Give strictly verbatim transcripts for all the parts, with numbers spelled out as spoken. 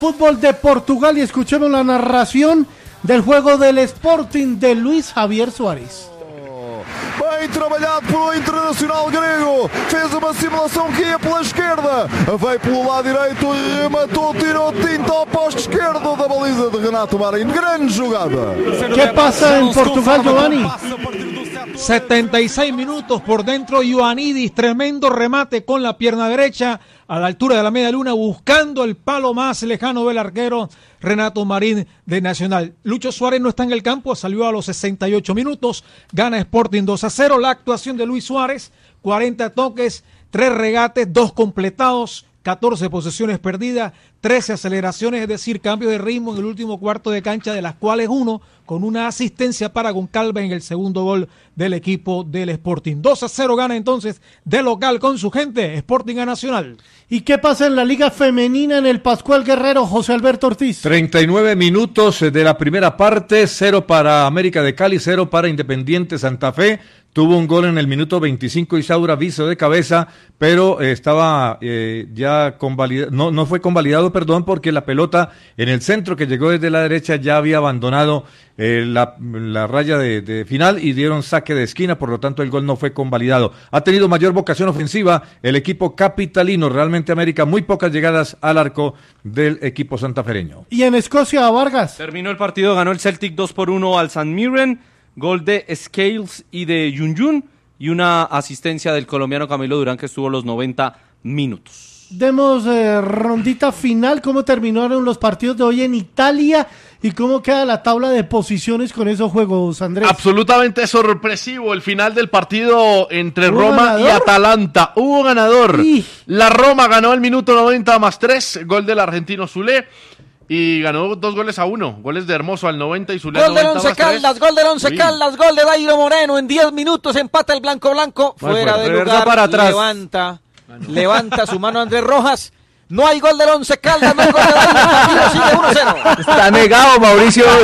Fútbol de Portugal y escuchemos la narración del juego del Sporting de Luis Javier Suárez. Bem trabalhado pelo Internacional grego, fez uma simulação que ia pela esquerda, veio pelo lado direito e matou, tirou tinta ao posto esquerdo da baliza de Renato Marinho. Grande jogada. ¿Qué pasa en Portugal, Giovanni? setenta y seis minutos por dentro, Ioannidis, tremendo remate con la pierna derecha a la altura de la media luna, buscando el palo más lejano del arquero Renato Marín de Nacional. Lucho Suárez no está en el campo, salió a los sesenta y ocho minutos, gana Sporting dos a cero. La actuación de Luis Suárez, cuarenta toques, tres regates, dos completados, catorce posesiones perdidas, trece aceleraciones, es decir, cambio de ritmo en el último cuarto de cancha, de las cuales uno con una asistencia para Goncalves en el segundo gol del equipo del Sporting. dos a cero gana entonces de local con su gente Sporting a Nacional. ¿Y qué pasa en la Liga Femenina en el Pascual Guerrero, José Alberto Ortiz? treinta y nueve minutos de la primera parte, cero para América de Cali, cero para Independiente Santa Fe. Tuvo un gol en el minuto veinticinco Isaura Viso de cabeza, pero eh, estaba eh, ya convalidado, no, no fue convalidado, perdón, porque la pelota en el centro que llegó desde la derecha ya había abandonado eh, la, la raya de, de final y dieron saque de esquina, por lo tanto el gol no fue convalidado. Ha tenido mayor vocación ofensiva el equipo capitalino, realmente América, muy pocas llegadas al arco del equipo santafereño. Y en Escocia, Vargas. Terminó el partido, ganó el Celtic dos por uno al St Mirren. Gol de Scales y de Yun Yun y una asistencia del colombiano Camilo Durán que estuvo los noventa minutos. Demos eh, rondita final, cómo terminaron los partidos de hoy en Italia y cómo queda la tabla de posiciones con esos juegos, Andrés. Absolutamente sorpresivo el final del partido entre Roma ganador? y Atalanta. Hubo ganador. Y... La Roma ganó el minuto noventa más tres, gol del argentino Zule. Y ganó dos goles a uno, goles de Hermoso al noventa y Zule al Gol del noventa Once Caldas, gol del Once Caldas, gol de Dairo Moreno, en diez minutos empata el Blanco Blanco, fuera de lugar, para atrás. levanta, levanta su mano Andrés Rojas, no hay gol del Once Caldas, no hay gol de Dairo, el partido sigue uno cero. Está negado Mauricio hoy.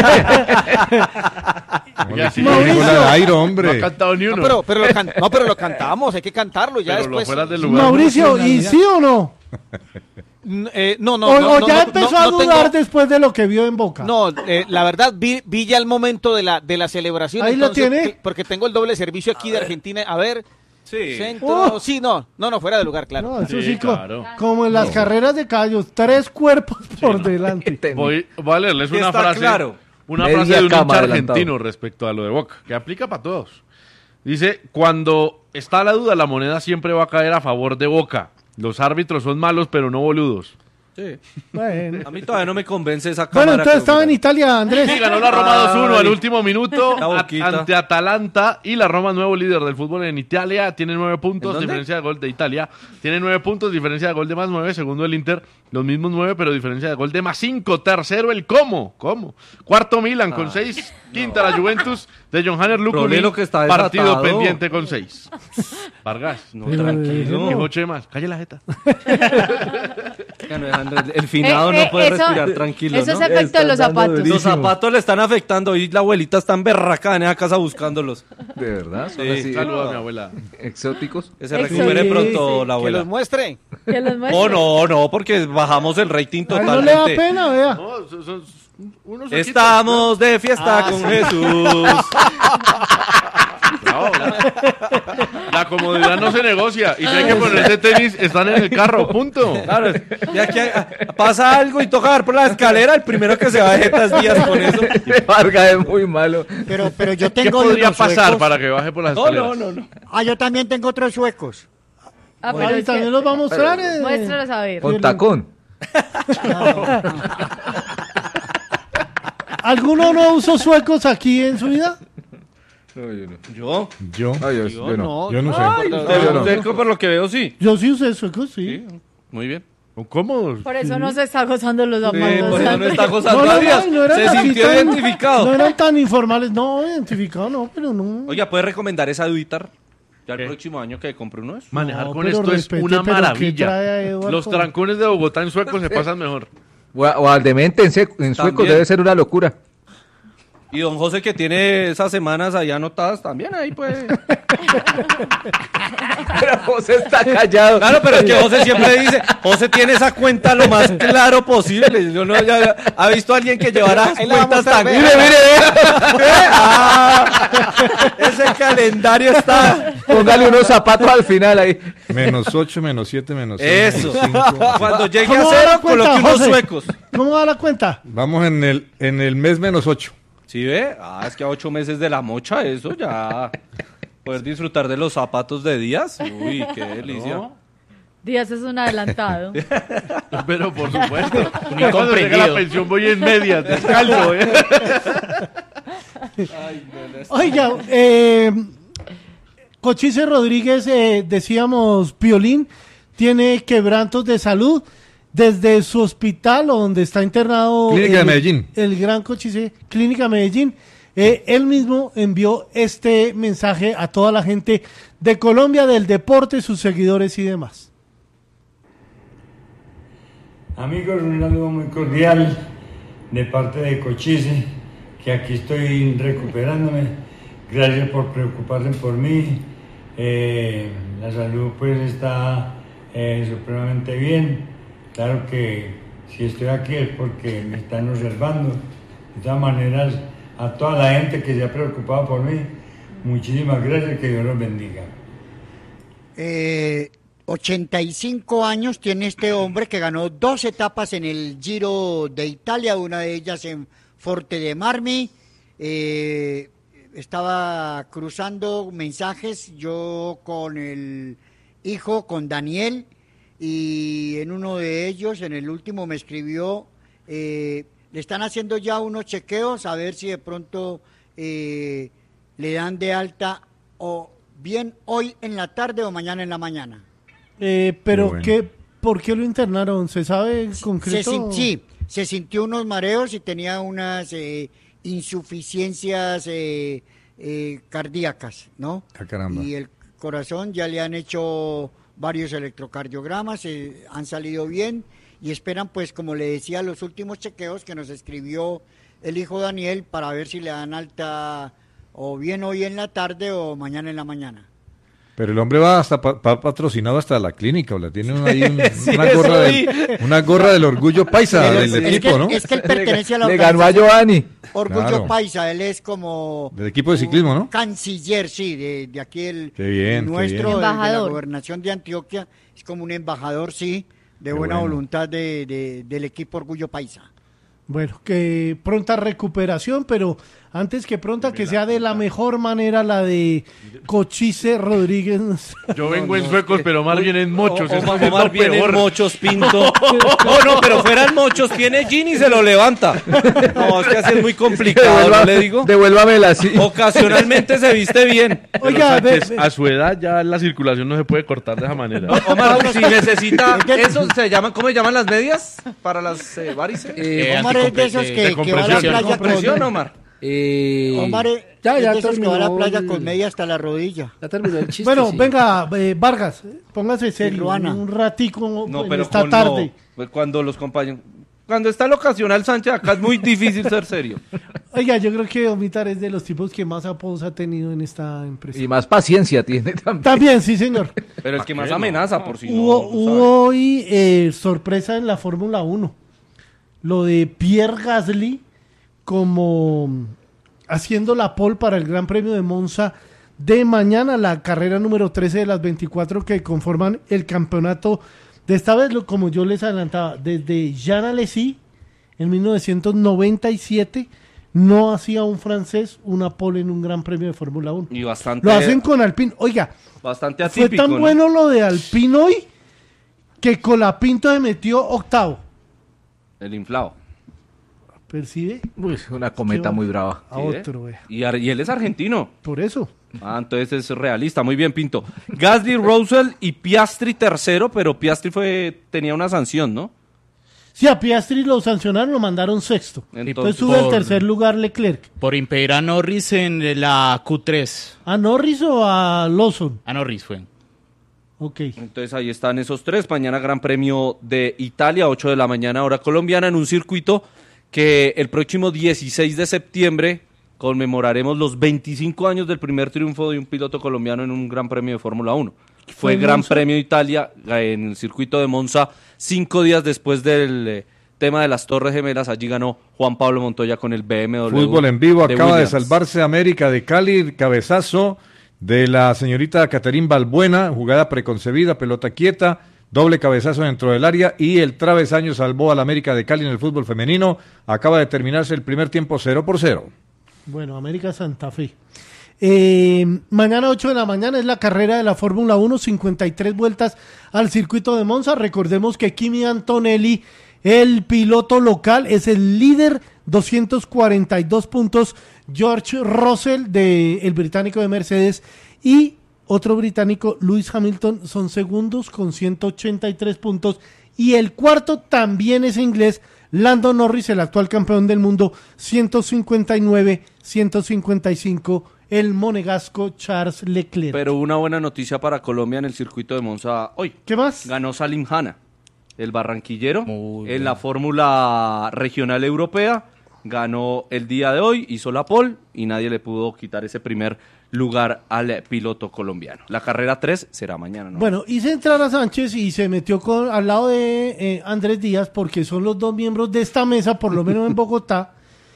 Mauricio. Airo, hombre. No ha cantado ni uno. No, pero, pero lo can- no, pero lo cantamos, hay que cantarlo ya Pero lo después. fuera del lugar. Mauricio, ¿y sí o no? Eh, no, no, o, no, o no, ya no, empezó no, a no dudar tengo- después de lo que vio en Boca. No, eh, la verdad vi, vi ya el momento de la de la celebración. Ahí lo entonces, tiene. que- porque tengo el doble servicio aquí de Argentina. A ver, Sí. centro, Oh. sí, no, no, no, fuera de lugar, claro. No, eso Sí, sí, co- claro. como en las carreras de caballos, tres cuerpos por delante. Voy, voy a leerles Sí, una está frase, claro. una Media frase de un cama hincha adelantado. argentino respecto a lo de Boca, que aplica para todos. Dice, cuando está la duda, la moneda siempre va a caer a favor de Boca. Los árbitros son malos, pero no boludos. Sí. Bueno, A mí todavía no me convence esa cámara. bueno entonces que- estaba en Italia, Andrés. Sí, ganó la Roma dos uno al último minuto La a- boquita. ante Atalanta y la Roma, nuevo líder del fútbol en Italia, tiene nueve puntos, ¿En dónde? diferencia de gol de Italia, tiene nueve puntos, diferencia de gol de más nueve, segundo el Inter, los mismos nueve, pero diferencia de gol de más cinco, tercero el Como, ¿cómo? Cuarto Milan con seis, quinta la Juventus de John Hanner Lucuni, Problema que está partido desatado. pendiente con seis. Vargas, No, Pero, tranquilo. dijo Chema, calle la jeta. Ya no, Andrés, el finado Eh, eh, no puede eso- respirar tranquilo, Eso ¿no? es efecto de los Están dando zapatos. durísimo. Los zapatos le están afectando y la abuelita está en berraca en esa casa buscándolos. De verdad, son Sí, así Saludos a mi abuela. exóticos. Que se Excelente. recupere pronto la Que abuela. los muestre. Que los muestre. Oh, no, no, porque bajamos el rating A él no le da totalmente. pena, vea. No, son- son unos ojitos, Estamos de fiesta con Jesús. Bravo. La comodidad no se negocia. Y si hay que ponerse tenis, están en el carro, punto. Claro, y aquí ah, pasa algo y toca dar por la escalera, el primero que se va de jetas días con eso. Vargas es muy malo. Pero, pero yo ¿Qué tengo podría unos pasar suecos. para que baje por las No, escaleras? no, no, no. Ah, yo también tengo otros suecos. Ah, pero Ahí es también que- los va a mostrar. eh. Muéstralos a ver. Con tacón. ¿Alguno no usó suecos aquí en su vida? No, yo no. ¿Yo? Yo, Ay, yo, Yo yo no. no. yo no sé. Ay, Usted- no. usted, por lo que veo, sí. Yo sí usé suecos, sí. Muy bien. Son cómodos. Por eso no se está gozando los Sí, zapatos. por eso no está No, gozando no, a días. no, no eran Se así sintió tan- identificado. No eran tan informales. No, identificado no, pero no. Oiga, ¿puede recomendar esa Duitar? Ya el ¿Qué? próximo año que compre uno es. Manejar No, con pero esto respete, es una pero ¿qué maravilla. trae a Eduardo? Los trancones de Bogotá en suecos se pasan mejor. O, a- o al demente en, sec- en sueco También. debe ser una locura. Y don José, que tiene esas semanas ahí anotadas también, ahí pues. Pero José está callado. Claro, pero es que José siempre dice, José tiene esa cuenta lo más claro posible. Yo no, ya, ¿ha visto a alguien que llevara Ahí la vamos cuentas a tan... ver. Mire, mire, ah, ese calendario está... Póngale unos zapatos al final ahí. Menos ocho, menos siete, menos seis. Eso. menos cinco. Cuando llegue ¿Cómo a va la cero, cuenta, coloque unos José? suecos. ¿Cómo va la cuenta? Vamos en el, en el mes menos ocho. ¿Sí ve? Ah, es que a ocho meses de la mocha, eso ya... Poder disfrutar de los zapatos de Díaz. Uy, qué delicia. Díaz es un adelantado. Pero por supuesto. Un Ya cuando llega la incomprendido. pensión voy en medias, descalzo. ¿eh? Oiga, eh, Cochise Rodríguez, eh, decíamos, Piolín, tiene quebrantos de salud desde su hospital o donde está internado. Clínica de el- Medellín. El gran Cochise, Clínica Medellín. Eh, él mismo envió este mensaje a toda la gente de Colombia, del deporte, sus seguidores y demás. Amigos, un saludo muy cordial de parte de Cochise, que aquí estoy recuperándome. Gracias por preocuparse por mí. Eh, la salud pues está eh, supremamente bien. Claro que si estoy aquí es porque me están observando. De todas maneras, a toda la gente que se ha preocupado por mí, muchísimas gracias, que Dios los bendiga. Eh, ochenta y cinco años tiene este hombre que ganó dos etapas en el Giro de Italia, una de ellas en Forte de Marmi. Eh, estaba cruzando mensajes yo con el hijo, con Daniel, y en uno de ellos, en el último, me escribió, eh, le están haciendo ya unos chequeos a ver si de pronto eh, le dan de alta o bien hoy en la tarde o mañana en la mañana. Eh, pero, Muy bueno. ¿qué, ¿por qué lo internaron? ¿Se sabe en Se, concreto? sin- sí, se sintió unos mareos y tenía unas eh, insuficiencias eh, eh, cardíacas, ¿no? Ah, caramba. Y el corazón ya le han hecho varios electrocardiogramas, eh, han salido bien y esperan, pues, como le decía, los últimos chequeos que nos escribió el hijo Daniel para ver si le dan alta o bien hoy en la tarde o mañana en la mañana. Pero el hombre va hasta pa- pa- patrocinado hasta la clínica, o la tiene uno ahí un- Sí, una, eso gorra vi. del, una gorra del orgullo paisa Pero del es equipo, que, ¿no? es que él pertenece a la Le ganó a organización Giovanni. Orgullo Claro. Paisa, él es como... Del equipo de ciclismo, ¿no? Canciller, sí, de, de aquí el Qué bien, qué nuestro, bien. de, de la Embajador. gobernación de Antioquia, es como un embajador, sí, de Qué buena bueno. voluntad de, de- del equipo Orgullo Paisa. Bueno, que pronta recuperación, pero antes que pronta, que sea de la mejor manera la de Cochise Rodríguez. Yo vengo en suecos, pero más bien en mochos. O- esto Omar, es Omar lo viene en peor. mochos, Pinto. No, no, pero fueran mochos, tiene jean y se lo levanta. No, es que así es muy complicado, ¿no le digo? Devuélvamela así. Ocasionalmente se viste bien. Pero Oiga, ve- Sánchez, ve- a su edad ya la circulación no se puede cortar de esa manera. Omar, si necesita eso, se llaman, ¿cómo se llaman las medias para las eh, varices? Eh, Omar es de esos que, de que va a la compresión. playa Compresión, con... Omar. eh, Omar es, ya, es ya de esos que va a la terminó playa el- con media hasta la rodilla. Ya terminó el chiste. bueno, sí. venga, eh, Vargas, póngase serio, Ruana. un ratico No, en pero esta con tarde. lo- pues cuando los compañeros... Cuando está el ocasional Sánchez, acá es muy difícil ser serio. Oiga, yo creo que Omitar es de los tipos que más apodos ha tenido en esta empresa. Y más paciencia tiene también. También, sí, señor. Pero el que más amenaza, por si no... Hubo, lo sabe. hubo hoy eh, sorpresa en la Fórmula uno. Lo de Pierre Gasly como haciendo la pole para el Gran Premio de Monza de mañana, la carrera número trece de las veinticuatro que conforman el campeonato. De esta vez, lo- como yo les adelantaba, desde Jean Alesi en mil novecientos noventa y siete no hacía un francés una pole en un Gran Premio de Fórmula uno. Y bastante... Lo hacen con Alpine. Oiga, Bastante fue atípico, tan ¿no? bueno lo de Alpine hoy que Colapinto se metió octavo. El inflado. ¿Percibe? Uy, una cometa Qué muy brava. A Sí, ¿eh? otro, vea. Y, ar- y él es argentino. Por eso. Ah, entonces es realista. Muy bien, Pinto. Gasly, Russell y Piastri tercero, pero Piastri fue tenía una sanción, ¿no? Sí, a Piastri lo sancionaron, lo mandaron sexto. Entonces, Entonces, sube al por- tercer lugar Leclerc. Por impedir a Norris en la Q tres. ¿A Norris o a Lawson? A Norris fue. Ok. entonces ahí están esos tres. Mañana Gran Premio de Italia, ocho de la mañana, hora colombiana, en un circuito que el próximo dieciséis de septiembre conmemoraremos los veinticinco años del primer triunfo de un piloto colombiano en un Gran Premio de Fórmula uno. Fue ¿Fue Gran Monza? Premio de Italia en el circuito de Monza, cinco días después del eh, tema de las Torres Gemelas. Allí ganó Juan Pablo Montoya con el B M W. Fútbol en vivo, de acaba Williams. de salvarse América de Cali, cabezazo de la señorita Caterín Balbuena, jugada preconcebida, pelota quieta, doble cabezazo dentro del área y el travesaño salvó al América de Cali en el fútbol femenino. Acaba de terminarse el primer tiempo cero por cero. Bueno, América Santa Fe. Eh, mañana ocho de la mañana es la carrera de la Fórmula uno, cincuenta y tres vueltas al circuito de Monza. Recordemos que Kimi Antonelli, el piloto local, es el líder, doscientos cuarenta y dos puntos. George Russell, de, el británico de Mercedes, y otro británico, Lewis Hamilton, son segundos con ciento ochenta y tres puntos. Y el cuarto también es inglés, Lando Norris, el actual campeón del mundo, ciento cincuenta y nueve, ciento cincuenta y cinco, el monegasco Charles Leclerc. Pero una buena noticia para Colombia en el circuito de Monza hoy. ¿Qué más? Ganó Salim Hanna, el barranquillero, en la Fórmula Regional Europea. Ganó el día de hoy, hizo la pole y nadie le pudo quitar ese primer lugar al piloto colombiano. La carrera tres será mañana, ¿no? Bueno, hice entrar a Sánchez y se metió con, al lado de eh, Andrés Díaz, porque son los dos miembros de esta mesa, por lo menos en Bogotá,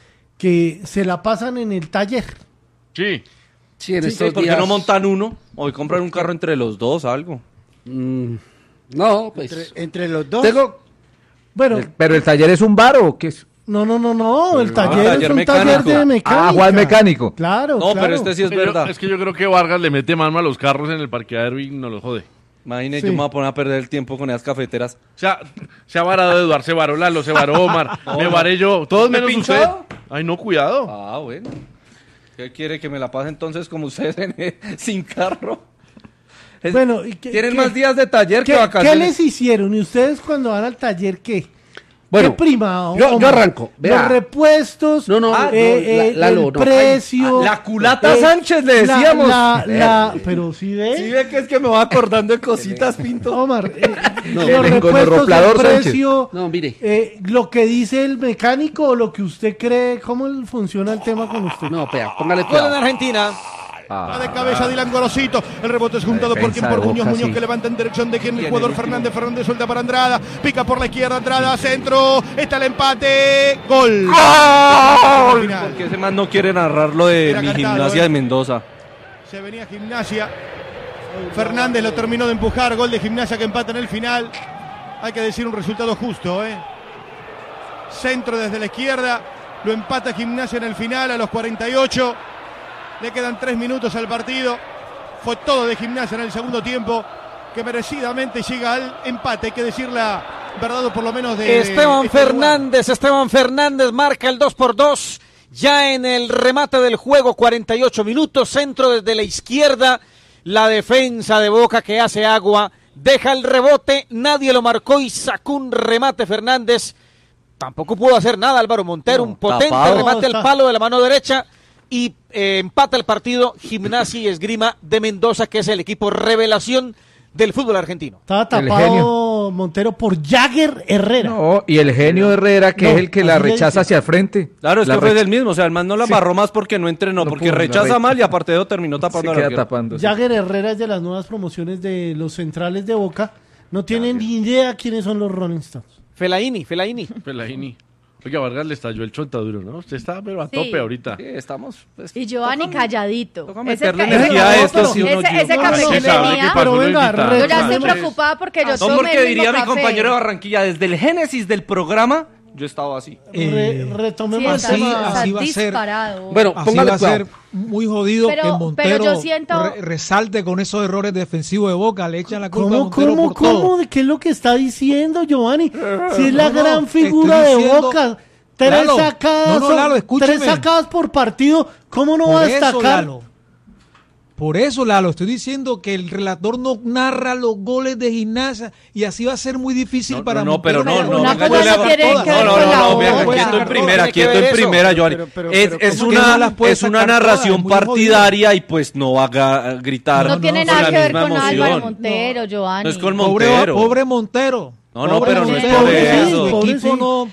que se la pasan en el taller. Sí. Sí, en Sí, estos ¿por qué días... no montan uno? Hoy compran un carro entre los dos, algo. Mm, no, pues... Entre, entre los dos. Tengo... Bueno, Pero el taller es un bar o qué es. no, no, no, no, el Ah, taller, taller es un mecánico. taller de mecánica. Ah, Juan Mecánico. Claro, No, claro. pero este sí es Es que yo- verdad. es que yo creo que Vargas le mete mano a los carros en el parqueadero y no los jode. Imagínate, Sí. yo me voy a poner a perder el tiempo con esas cafeteras. O sea, se ha varado Eduardo, se varó Lalo, se varó Omar, me varé yo, todos ¿Me menos he usted. pinchado? Ay, no, cuidado. Ah, bueno. ¿Qué quiere que me la pase entonces como ustedes en- sin carro? Es- Bueno, ¿y qué- Tienen qué- más días de taller que ¿Qué, vacaciones. ¿Qué les hicieron? ¿Y ustedes cuando van al taller qué? Bueno, ¿Qué prima? yo- yo Omar? arranco, vea. Los repuestos, No, no, eh, no, eh, la- Lalo, el no, precio. ay, la culata Sánchez, le la- decíamos. La, la- pero si ve, Sí, ve que es que me va acordando de cositas, Pinto. Omar, eh, No, los vengo en repuestos, Roplador, el Sánchez. precio, No, mire. eh, lo que dice el mecánico o lo que usted cree, ¿cómo funciona el tema con usted? No, pea, póngale Gol en cuidado. Argentina. Va de cabeza Dylan Gorosito. El rebote es juntado por quien defensa por de Muñoz. Boca, Muñoz sí. que levanta en dirección de quien el jugador Fernández. Fernández suelta para Andrada. Pica por la izquierda. Andrada, centro. Está el empate. Gol. ¡Gol! Final. Porque ese man no quiere narrar lo de Era mi cantado, gimnasia eh. de Mendoza. Se venía Gimnasia. Fernández lo terminó de empujar. Gol de Gimnasia que empata en el final. Hay que decir un resultado justo, ¿eh? Centro desde la izquierda. Lo empata Gimnasia en el final a los cuarenta y ocho. Le quedan tres minutos al partido. Fue todo de Gimnasia en el segundo tiempo, que merecidamente llega al empate. Hay que decir la verdad, o por lo menos de Esteban este lugar. Fernández, Esteban Fernández marca el dos por dos. Ya en el remate del juego, cuarenta y ocho minutos, centro desde la izquierda. La defensa de Boca que hace agua, deja el rebote, nadie lo marcó y sacó un remate Fernández. Tampoco pudo hacer nada Álvaro Montero, No, un potente tapado. remate al Está- palo de la mano derecha. Y eh, empata el partido Gimnasia y Esgrima de Mendoza, que es el equipo revelación del fútbol argentino. Estaba El tapado genio. Montero por Jagger Herrera. No, y el genio Herrera, que No, es el que la así le rechaza dicen. hacia el frente. Claro, es La que fue recha- del mismo. O sea, el man no la Sí. amarró más porque no entrenó, No porque pudo, la rechaza recha- mal y aparte de eso terminó Se tapando al queda arquero. tapando. sí. Jagger Herrera es de las nuevas promociones de los centrales de Boca. No tienen ni idea quiénes son los Rolling Stones. Fellaini, Fellaini. Fellaini. Oiga, Vargas le estalló el chontaduro, ¿no? Usted está pero a Sí. tope ahorita. Sí, estamos. pues, Y Giovanni calladito. toca Ese, meterle ca- energía a ese- esto, si uno ese, lleva. ese No, café no, que sí sabe venía. que Pero pasó, venga, Lolita. re- Yo ya estoy Entonces- preocupada porque yo No, tomé porque el diría mismo mi café. compañero de Barranquilla, desde el génesis del programa, yo estaba así. Re- Eh, retomemos Sí, el así- tema. está así va a ser. disparado. Bueno, Así póngale va a ser cuidado. muy jodido Pero- que pero Montero yo siento- re- resalte con esos errores defensivos de Boca, le echan la culpa a ¿Cómo, Montero cómo, por todo. cómo? ¿De qué es lo que está diciendo Giovanni? Si es la No, no, gran estoy figura de diciendo- Boca. Tres Lalo, sacadas, no, no, son- Lalo, escúcheme. tres sacadas por partido. ¿Cómo no va Por a eso, destacar? Lalo. Por eso, Lalo, estoy diciendo que el relator no narra los goles de Gimnasia y así va a ser muy difícil No, para no, no, pero Montero. no, no, Una venga, cosa yo le hago tiene todas. que No, ver no, con no, la no, venga, otra. quieto en primera, Tiene que quieto ver en eso. primera, Giovanni. Pero- pero- Es, pero es ¿cómo que no una, las puede es una sacar todas? narración Es muy jodido. partidaria y pues no va a ga- gritar. No tiene con nada la que ver misma con emoción. Álvaro Montero, Giovanni. No es con Pobre, Montero. pobre Montero. No, no, Pobre pero no es Montero. por Sí, eso. el Pobre equipo sí. no,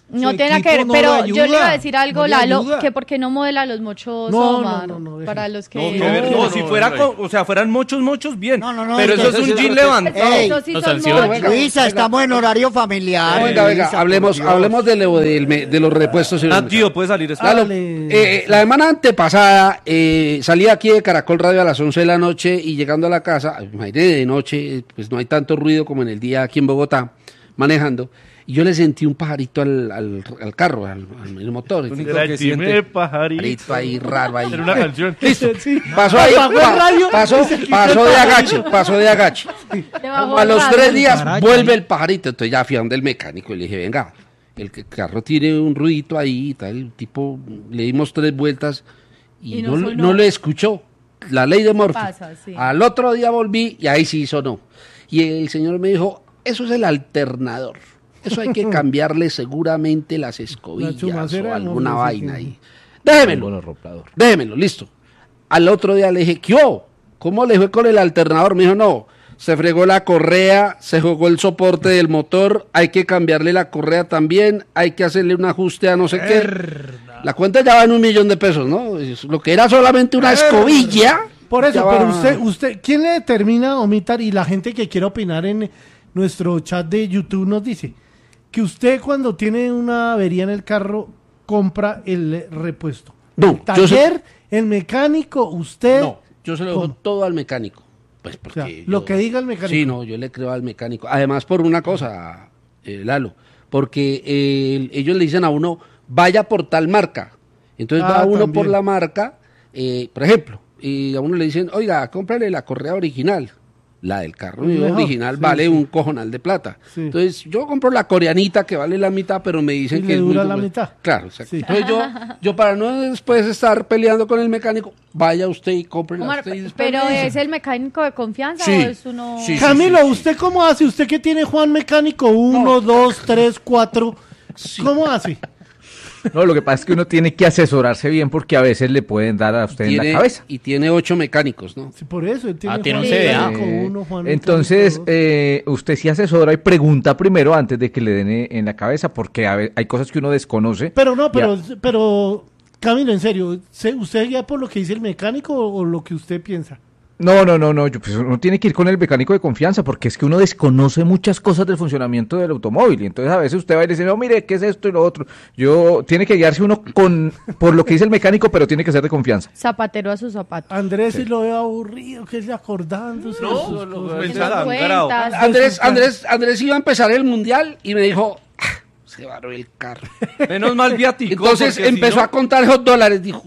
No Su tiene nada que ver, equipo no pero le yo le iba a ayuda, decir algo, no le Lalo, ayuda. que por qué no modela los mochos No, Omar, no, no, no, deje. para los que... No, que ver, no, si fuera, co- o sea, fueran muchos, muchos, bien. No, no, no, pero es eso que es un eso jean sí- levantado. Ey, Eso sí Lo son sanciona. mochos. Luisa, estamos en horario familiar. Venga, venga, Luisa, hablemos, por Dios. hablemos de, lo- del me- de los repuestos. señor Ah, Mesa. tío, puede salir eso. Lalo, Dale. eh, la semana antepasada eh, salí aquí de Caracol Radio a las once de la noche y llegando a la casa, imagínate de noche, eh, pues no hay tanto ruido como en el día aquí en Bogotá, manejando, y yo le sentí un pajarito al, al, al carro, al, al el motor. único Era que el siente- primer pajarito. Pajarito ahí, raro ahí. Era una canción. Listo. Sí. Pasó ahí, Apagó el pa- radio pasó, y se quitó pasó el de pajarito. agache, pasó de agache. Le bajó Como a el los radio. tres días Caracho. vuelve el pajarito, entonces ya fui a donde el mecánico y le dije, venga, el que- carro tiene un ruidito ahí y tal, el tipo, le dimos tres vueltas y, Y no, no no, sonó. le escuchó, la ley de Murphy. Pasa, sí. Al otro día volví y ahí sí sonó. Y el señor me dijo, eso es el alternador, eso hay que cambiarle seguramente las escobillas chumacera, o no, alguna no sé vaina qué. ahí. Déjemelo, déjemelo, listo. Al otro día le dije, ¿qué hubo? ¿Cómo le fue con el alternador? Me dijo, no, se fregó la correa, se jugó el soporte del motor, hay que cambiarle la correa también, hay que hacerle un ajuste a no sé qué. La cuenta ya va en un millón de pesos, ¿no? Es lo que era solamente una escobilla. Por eso, ya pero va- usted, usted, ¿quién le determina, Omitar, y la gente que quiera opinar en nuestro chat de YouTube nos dice que usted cuando tiene una avería en el carro compra el repuesto? No, el yo sé- taller, el mecánico, usted... No, yo se lo dejo ¿Cómo? todo al mecánico. Pues O porque sea, yo- lo que diga el mecánico. Sí, no, yo le creo al mecánico. Además, por una cosa, eh, Lalo, porque eh, ellos le dicen a uno, vaya por tal marca. Entonces Ah, va uno también. por la marca, eh, por ejemplo, y a uno le dicen, oiga, cómprale la correa original. La del carro Es mejor, original sí, vale sí. un cojonal de plata. Sí. Entonces yo compro la coreanita que vale la mitad, pero me dicen Y que le es dura muy la buena. mitad. Claro, exacto. Sí. Entonces yo, yo para no después estar peleando con el mecánico, vaya usted y compre la Omar, usted y después pero me dice. ¿es el mecánico de confianza Sí, o es uno...? sí, sí. Camilo, ¿usted cómo hace? ¿Usted que tiene Juan Mecánico uno, dos, tres, cuatro? ¿Cómo hace? No, lo que pasa es que uno tiene que asesorarse bien porque a veces le pueden dar a usted en Tiene- la cabeza. Y tiene ocho mecánicos, ¿no? Sí, por eso, él tiene Ah, tiene Juan un C D A. Mecánico Eh, uno, Juan Entonces, Mecánico dos. eh, usted se asesora y pregunta primero antes de que le den eh, en la cabeza porque a ve- hay cosas que uno desconoce. Pero no, pero, Ya. pero Camilo, en serio, ¿se- ¿usted guía por lo que dice el mecánico o, o lo que usted piensa? No, no, no, no, yo, pues uno tiene que ir con el mecánico de confianza porque es que uno desconoce muchas cosas del funcionamiento del automóvil y entonces a veces usted va y le dice, no, mire, ¿qué es esto y lo otro? Yo, tiene que guiarse uno con, por lo que dice el mecánico, pero tiene que ser de confianza. Zapatero a sus zapatos. Andrés sí lo veo aburrido, que es acordándose. de sus No, lo- cosas. lo- Esas Sangrado. cuentas. Andrés, Andrés, Andrés iba a empezar el mundial y me dijo, "Ah, se varó el carro. Menos mal viático. Entonces porque si empezó no- a contar esos dólares, dijo.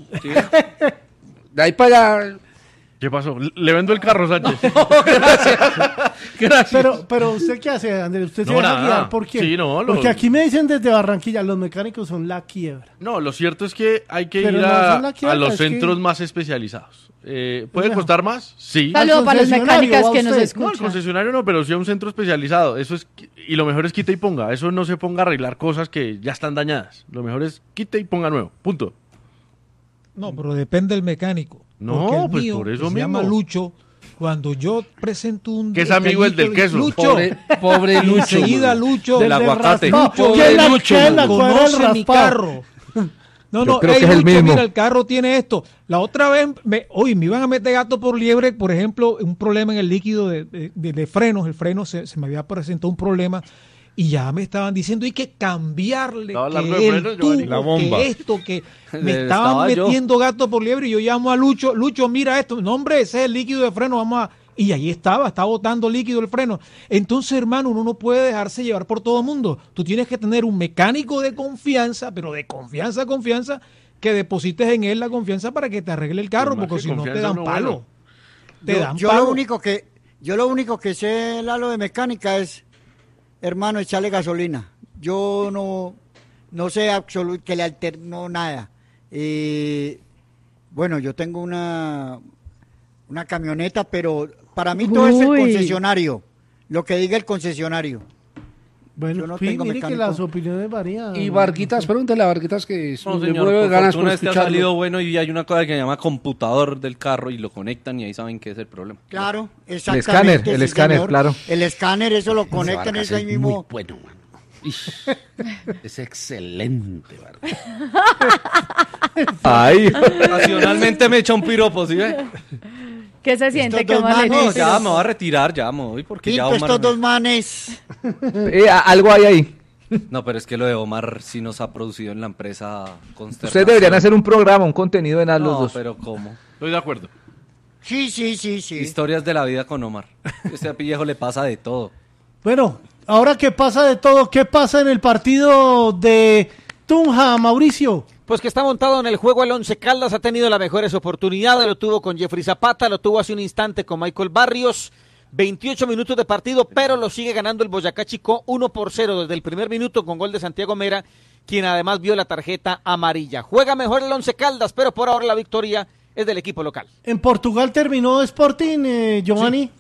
De ahí para allá. ¿Qué pasó? Le vendo el carro, Sánchez. Gracias. Pero, pero ¿usted qué hace, Andrés? ¿Usted se No, deja nada. guiar por quién? Sí, no, lo- Porque aquí me dicen desde Barranquilla, los mecánicos son la quiebra. No, lo cierto es que hay que Pero ir no a, son la quiebra, a los es que- centros más especializados. Eh, ¿Puede mejor. costar más? Sí. Saludo Al para las concesionario, mecánicas ¿va que nos usted? No, el escuchan. concesionario no, pero sí a un centro especializado. Eso es, y lo mejor es quita y ponga. Eso no se ponga a arreglar cosas que ya están dañadas. Lo mejor es quita y ponga nuevo. Punto. No, pero depende del mecánico. No, Porque el pues mío, por eso que se mismo. llama Lucho. Cuando yo presento un... Que es amigo el del detallito, queso. Lucho. Pobre, pobre Y Lucho. enseguida mano. Lucho. Del Desde aguacate. raspado. Pobre ¿Quién la- Lucho, quién la mano. cuadra del Conoce mi raspado? carro. No, Yo no, creo ey, que es el Lucho, mismo. mira, el carro tiene esto. La otra vez, me, oye, me iban a meter gato por liebre, por ejemplo, un problema en el líquido de, de, de- de frenos. El freno se, se me había presentado un problema y ya me estaban diciendo hay que cambiarle Estaba que hablando de el frenos, Giovanni. tubo, La bomba. que esto, que me Le estaban estaba yo. metiendo gato por liebre y yo llamo a Lucho, Lucho, mira esto, no hombre, ese es el líquido de freno, vamos a... Y ahí estaba, estaba botando líquido el freno. Entonces, hermano, uno no puede dejarse llevar por todo el mundo. Tú tienes que tener un mecánico de confianza, pero de confianza a confianza, que deposites en él la confianza para que te arregle el carro, Pues más porque que si no te confianza, dan uno palo. bueno. Te yo, dan yo palo. lo único que yo lo único que sé, Lalo, de mecánica es, hermano, echarle gasolina. Yo no no sé absolutamente que le alterno nada. Eh, bueno, yo tengo una una camioneta, pero para mí todo es el Uy. concesionario, lo que diga el concesionario. Bueno, Yo no sí, tengo mire que mecánico. las opiniones varían. Y Barquitas, pregúntale a Barquitas que es No, un señor, muero de por ganas por fortuna este ha escucharlo. salido bueno y hay una cosa que se llama computador del carro y lo conectan y ahí saben qué es el problema. Claro, escáner, exactamente. el sí, escáner, señor. claro. El escáner, eso lo conectan, Vargas eso ahí es mismo. muy bueno, mano. Es excelente, ¿verdad? Ay, ocasionalmente me echa un piropo, ¿sí ve? ¿Qué se siente? Estos ¿Qué dos más le manes- No, dice? ya me voy a retirar, ya me voy, porque ya Pinto, Omar... estos dos manes. Eh, a- algo hay ahí. No, pero es que lo de Omar sí nos ha producido en la empresa consternación. Ustedes deberían hacer un programa, un contenido en A los No, dos. pero ¿cómo? Estoy de acuerdo. Sí, sí, sí, sí. Historias de la vida con Omar. Este viejo le pasa de todo. Bueno, ahora que pasa de todo, ¿qué pasa en el partido de Tunja, Mauricio? Pues que está montado en el juego el Once Caldas, ha tenido las mejores oportunidades, lo tuvo con Jeffrey Zapata, lo tuvo hace un instante con Michael Barrios, veintiocho minutos de partido, pero lo sigue ganando el Boyacá Chico uno por cero desde el primer minuto con gol de Santiago Mera, quien además vio la tarjeta amarilla. Juega mejor el Once Caldas, pero por ahora la victoria es del equipo local. En Portugal terminó Sporting, eh, Giovanni.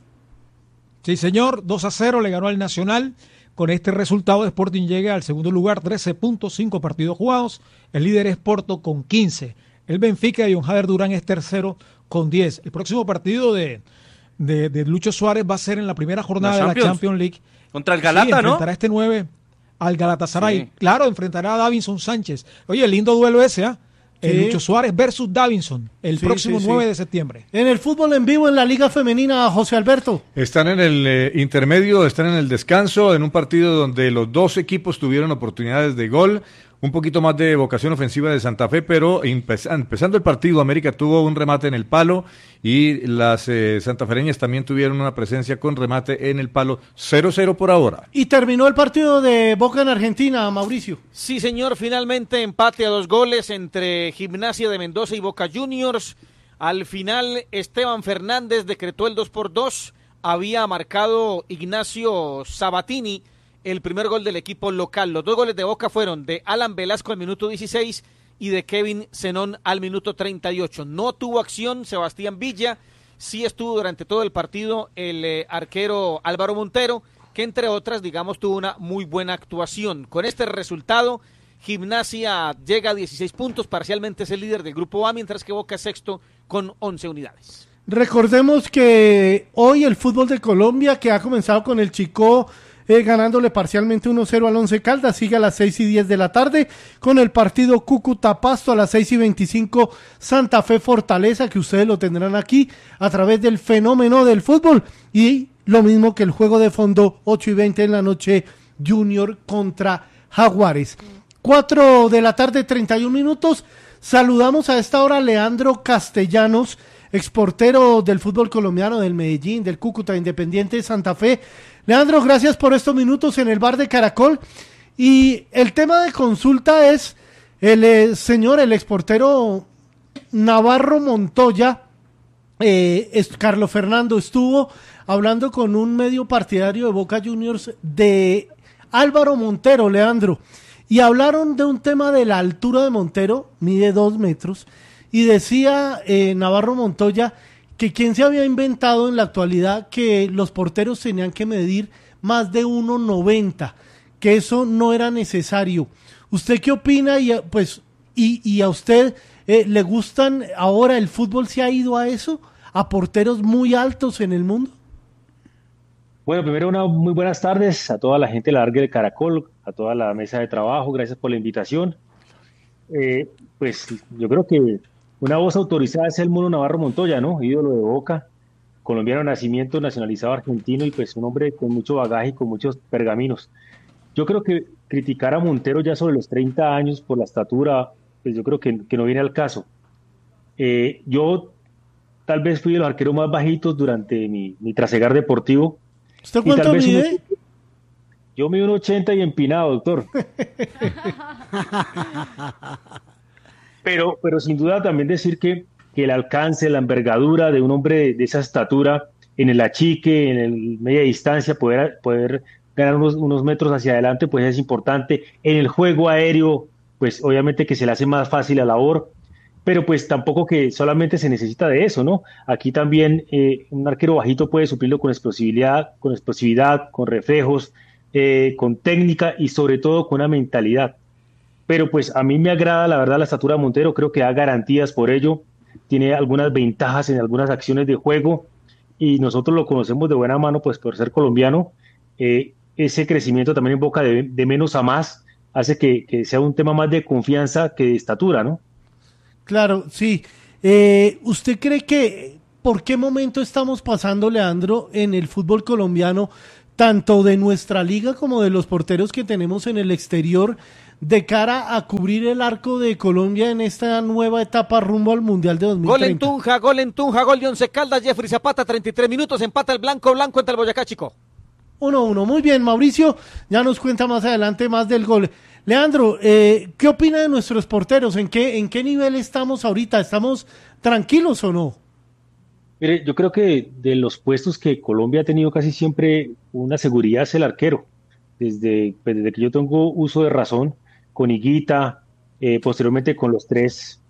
Sí, señor, dos a cero le ganó al Nacional. Con este resultado, Sporting llega al segundo lugar, trece puntos, cinco partidos jugados. El líder es Porto con quince. El Benfica de John Jader Durán es tercero con diez. El próximo partido de, de, de Lucho Suárez va a ser en la primera jornada La de la Champions. Champions League. Contra el Galata, Sí, ¿no? enfrentará este nueve al Galatasaray. Sí. Claro, enfrentará a Davinson Sánchez. Oye, lindo duelo ese, ¿ah? Eh, Sí. Lucho Suárez versus Davinson, el Sí, próximo sí, sí. nueve de septiembre. En el fútbol en vivo en la Liga Femenina, José Alberto. Están en el eh, intermedio, están en el descanso, en un partido donde los dos equipos tuvieron oportunidades de gol, un poquito más de vocación ofensiva de Santa Fe, pero empe- empezando el partido, América tuvo un remate en el palo y las eh, santafereñas también tuvieron una presencia con remate en el palo, cero cero por ahora. Y terminó el partido de Boca en Argentina, Mauricio. Sí, señor, finalmente empate a dos goles entre Gimnasia de Mendoza y Boca Juniors. Al final, Esteban Fernández decretó el dos por dos. Había marcado Ignacio Sabatini el primer gol del equipo local. Los dos goles de Boca fueron de Alan Velasco al minuto dieciséis y de Kevin Zenón al minuto treinta y ocho. No tuvo acción Sebastián Villa, sí estuvo durante todo el partido el eh, arquero Álvaro Montero, que entre otras, digamos, tuvo una muy buena actuación. Con este resultado, Gimnasia llega a dieciséis puntos, parcialmente es el líder del grupo A, mientras que Boca es sexto con once unidades. Recordemos que hoy el fútbol de Colombia, que ha comenzado con el Chicó eh, ganándole parcialmente uno cero al Once Caldas, sigue a las seis y diez de la tarde con el partido Cúcuta Pasto a las seis y veinticinco Santa Fe Fortaleza, que ustedes lo tendrán aquí a través del fenómeno del fútbol, y lo mismo que el juego de fondo ocho y veinte en la noche, Junior contra Jaguares. cuatro de la tarde, treinta y un minutos. Saludamos a esta hora a Leandro Castellanos, exportero del fútbol colombiano, del Medellín, del Cúcuta, Independiente Santa Fe. Leandro, gracias por estos minutos en el bar de Caracol. Y el tema de consulta es el eh, señor, el exportero Navarro Montoya. Eh, es, Carlos Fernando estuvo hablando con un medio partidario de Boca Juniors de Álvaro Montero, Leandro, y hablaron de un tema de la altura de Montero, mide dos metros, y decía eh, Navarro Montoya que quien se había inventado en la actualidad que los porteros tenían que medir más de uno noventa, que eso no era necesario. ¿Usted qué opina? Y, pues, y, y a usted eh, le gustan ahora, el fútbol se ha ido a eso, a porteros muy altos en el mundo. Bueno, primero una muy buenas tardes a toda la gente de la Larga de Caracol, a toda la mesa de trabajo, gracias por la invitación. Eh, pues yo creo que una voz autorizada es el Mono Navarro Montoya, ¿no? Ídolo de Boca, colombiano de nacimiento, nacionalizado argentino y pues un hombre con mucho bagaje y con muchos pergaminos. Yo creo que criticar a Montero ya sobre los treinta años por la estatura, pues yo creo que, que no viene al caso. Eh, yo tal vez fui de los arqueros más bajitos durante mi, mi trasegar deportivo. ¿Usted cuánto mide? Un, yo mido un ochenta y empinado, doctor. pero, pero sin duda también decir que, que el alcance, la envergadura de un hombre de, de esa estatura, en el achique, en el media distancia, poder, poder ganar unos, unos metros hacia adelante, pues es importante. En el juego aéreo, pues obviamente que se le hace más fácil la labor, pero pues tampoco que solamente se necesita de eso, ¿no? Aquí también eh, un arquero bajito puede suplirlo con explosividad, con explosividad, con reflejos, eh, con técnica y sobre todo con una mentalidad. Pero pues a mí me agrada la verdad la estatura de Montero, creo que da garantías por ello, tiene algunas ventajas en algunas acciones de juego y nosotros lo conocemos de buena mano pues por ser colombiano. Eh, ese crecimiento también en Boca de, de menos a más hace que, que sea un tema más de confianza que de estatura, ¿no? Claro, sí. Eh, ¿Usted cree que por qué momento estamos pasando, Leandro, en el fútbol colombiano, tanto de nuestra liga como de los porteros que tenemos en el exterior, de cara a cubrir el arco de Colombia en esta nueva etapa rumbo al Mundial de dos mil treinta? Gol en Tunja, gol en Tunja, gol de Once Caldas, Jeffrey Zapata, treinta y tres minutos, empata el blanco, blanco entre el Boyacá Chico. uno uno, muy bien, Mauricio, ya nos cuenta más adelante más del gol. Leandro, eh, ¿qué opina de nuestros porteros? ¿En qué, en qué nivel estamos ahorita? ¿Estamos tranquilos o no? Mire, yo creo que de los puestos que Colombia ha tenido casi siempre una seguridad es el arquero. Desde, pues, desde que yo tengo uso de razón, con Higuita, eh, posteriormente con los tres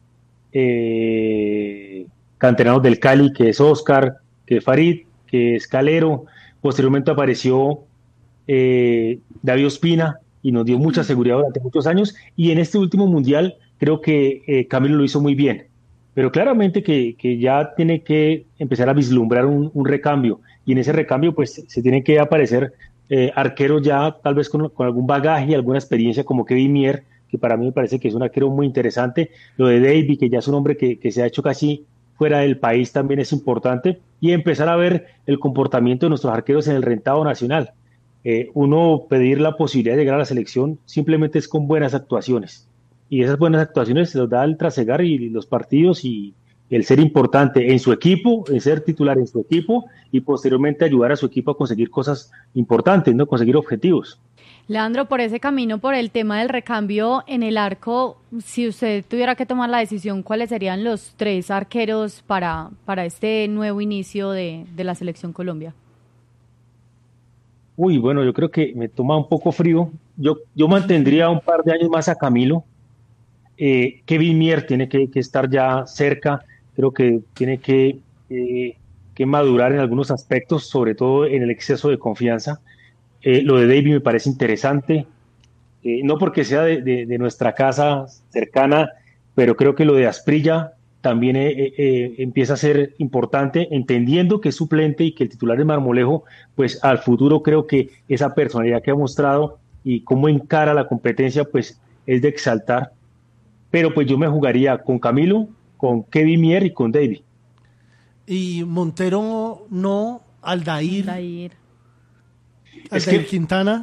eh, canteranos del Cali, que es Oscar, que es Farid, que es Calero. Posteriormente apareció eh, David Ospina y nos dio mucha seguridad durante muchos años. Y en este último mundial creo que eh, Camilo lo hizo muy bien. Pero claramente que, que ya tiene que empezar a vislumbrar un, un recambio. Y en ese recambio pues se tienen que aparecer eh, arqueros ya tal vez con, con algún bagaje y alguna experiencia como Kevin Mier, que para mí me parece que es un arquero muy interesante. Lo de David, que ya es un hombre que, que se ha hecho casi fuera del país, también es importante. Y empezar a ver el comportamiento de nuestros arqueros en el rentado nacional. Eh, uno pedir la posibilidad de llegar a la selección simplemente es con buenas actuaciones. Y esas buenas actuaciones se los da el trasegar y los partidos y el ser importante en su equipo, el ser titular en su equipo y posteriormente ayudar a su equipo a conseguir cosas importantes, ¿no? Conseguir objetivos. Leandro, por ese camino, por el tema del recambio en el arco, si usted tuviera que tomar la decisión, ¿cuáles serían los tres arqueros para, para este nuevo inicio de, de la Selección Colombia? Uy, bueno, yo creo que me toma un poco frío. Yo, yo mantendría un par de años más a Camilo. Eh, Kevin Mier tiene que, que estar ya cerca, creo que tiene que, eh, que madurar en algunos aspectos, sobre todo en el exceso de confianza. Eh, lo de David me parece interesante, eh, no porque sea de, de, de nuestra casa cercana, pero creo que lo de Asprilla también eh, eh, empieza a ser importante, entendiendo que es suplente y que el titular de Marmolejo, pues al futuro creo que esa personalidad que ha mostrado y cómo encara la competencia, pues es de exaltar. Pero pues yo me jugaría con Camilo, con Kevin Mier y con David. Y Montero no, Aldair. Aldair. Es Aldair que Quintana.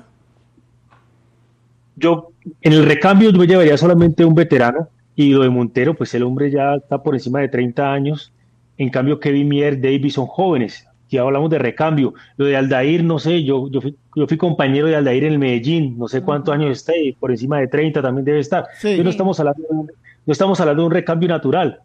Yo en el recambio yo me llevaría solamente un veterano y lo de Montero, pues el hombre ya está por encima de treinta años. En cambio Kevin Mier, David son jóvenes. Si hablamos de recambio, lo de Aldair, no sé, yo, yo, fui, yo fui compañero de Aldair en el Medellín, no sé cuántos uh-huh. años está, y por encima de treinta también debe estar. Sí. No estamos hablando de un, no estamos hablando de un recambio natural.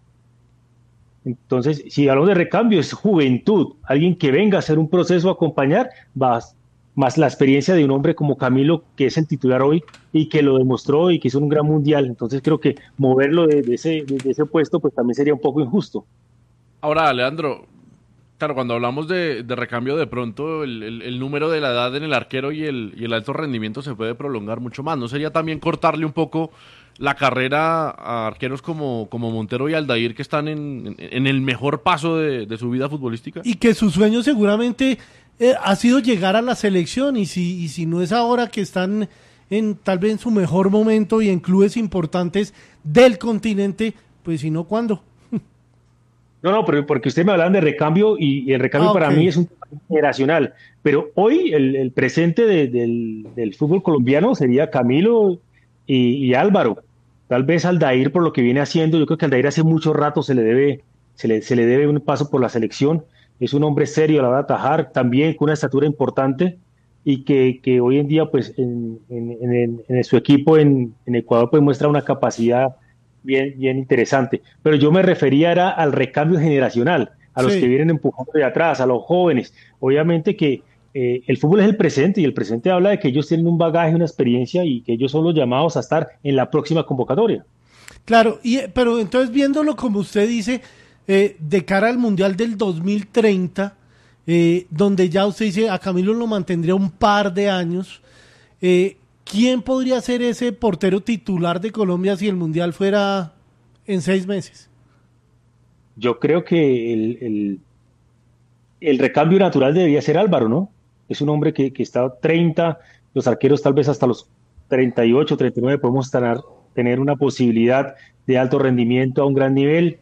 Entonces, si hablamos de recambio, es juventud, alguien que venga a hacer un proceso a acompañar, más, más la experiencia de un hombre como Camilo, que es el titular hoy, y que lo demostró y que hizo un gran mundial. Entonces creo que moverlo de, de, ese, de ese puesto, pues también sería un poco injusto. Ahora, Leandro, claro, cuando hablamos de, de recambio, de pronto el, el, el número de la edad en el arquero y el, y el alto rendimiento se puede prolongar mucho más. ¿No sería también cortarle un poco la carrera a arqueros como, como Montero y Aldair, que están en, en, en el mejor paso de, de su vida futbolística? Y que su sueño seguramente eh, ha sido llegar a la selección, y si, y si no es ahora que están en tal vez en su mejor momento y en clubes importantes del continente, pues si no, ¿cuándo? No, no, pero porque usted me hablaban de recambio y, y el recambio ah, para okay. mí es un tema generacional. Pero hoy el, el presente de, del, del fútbol colombiano sería Camilo y, y Álvaro. Tal vez Aldair por lo que viene haciendo. Yo creo que Aldair hace mucho rato se le debe, se le, se le debe un paso por la selección. Es un hombre serio a la hora de atajar, también con una estatura importante y que, que hoy en día pues en, en, en, en su equipo en, en Ecuador pues muestra una capacidad bien, bien interesante, pero yo me refería era al recambio generacional, a los sí. que vienen empujando de atrás, a los jóvenes. Obviamente que eh, el fútbol es el presente y el presente habla de que ellos tienen un bagaje, una experiencia y que ellos son los llamados a estar en la próxima convocatoria. Claro, y, pero entonces viéndolo como usted dice, eh, de cara al Mundial del dos mil treinta, eh, donde ya usted dice a Camilo lo mantendría un par de años, eh, ¿quién podría ser ese portero titular de Colombia si el Mundial fuera en seis meses? Yo creo que el, el, el recambio natural debería ser Álvaro, ¿no? Es un hombre que, que está treinta, los arqueros tal vez hasta los treinta y ocho, treinta y nueve podemos tener, tener una posibilidad de alto rendimiento a un gran nivel.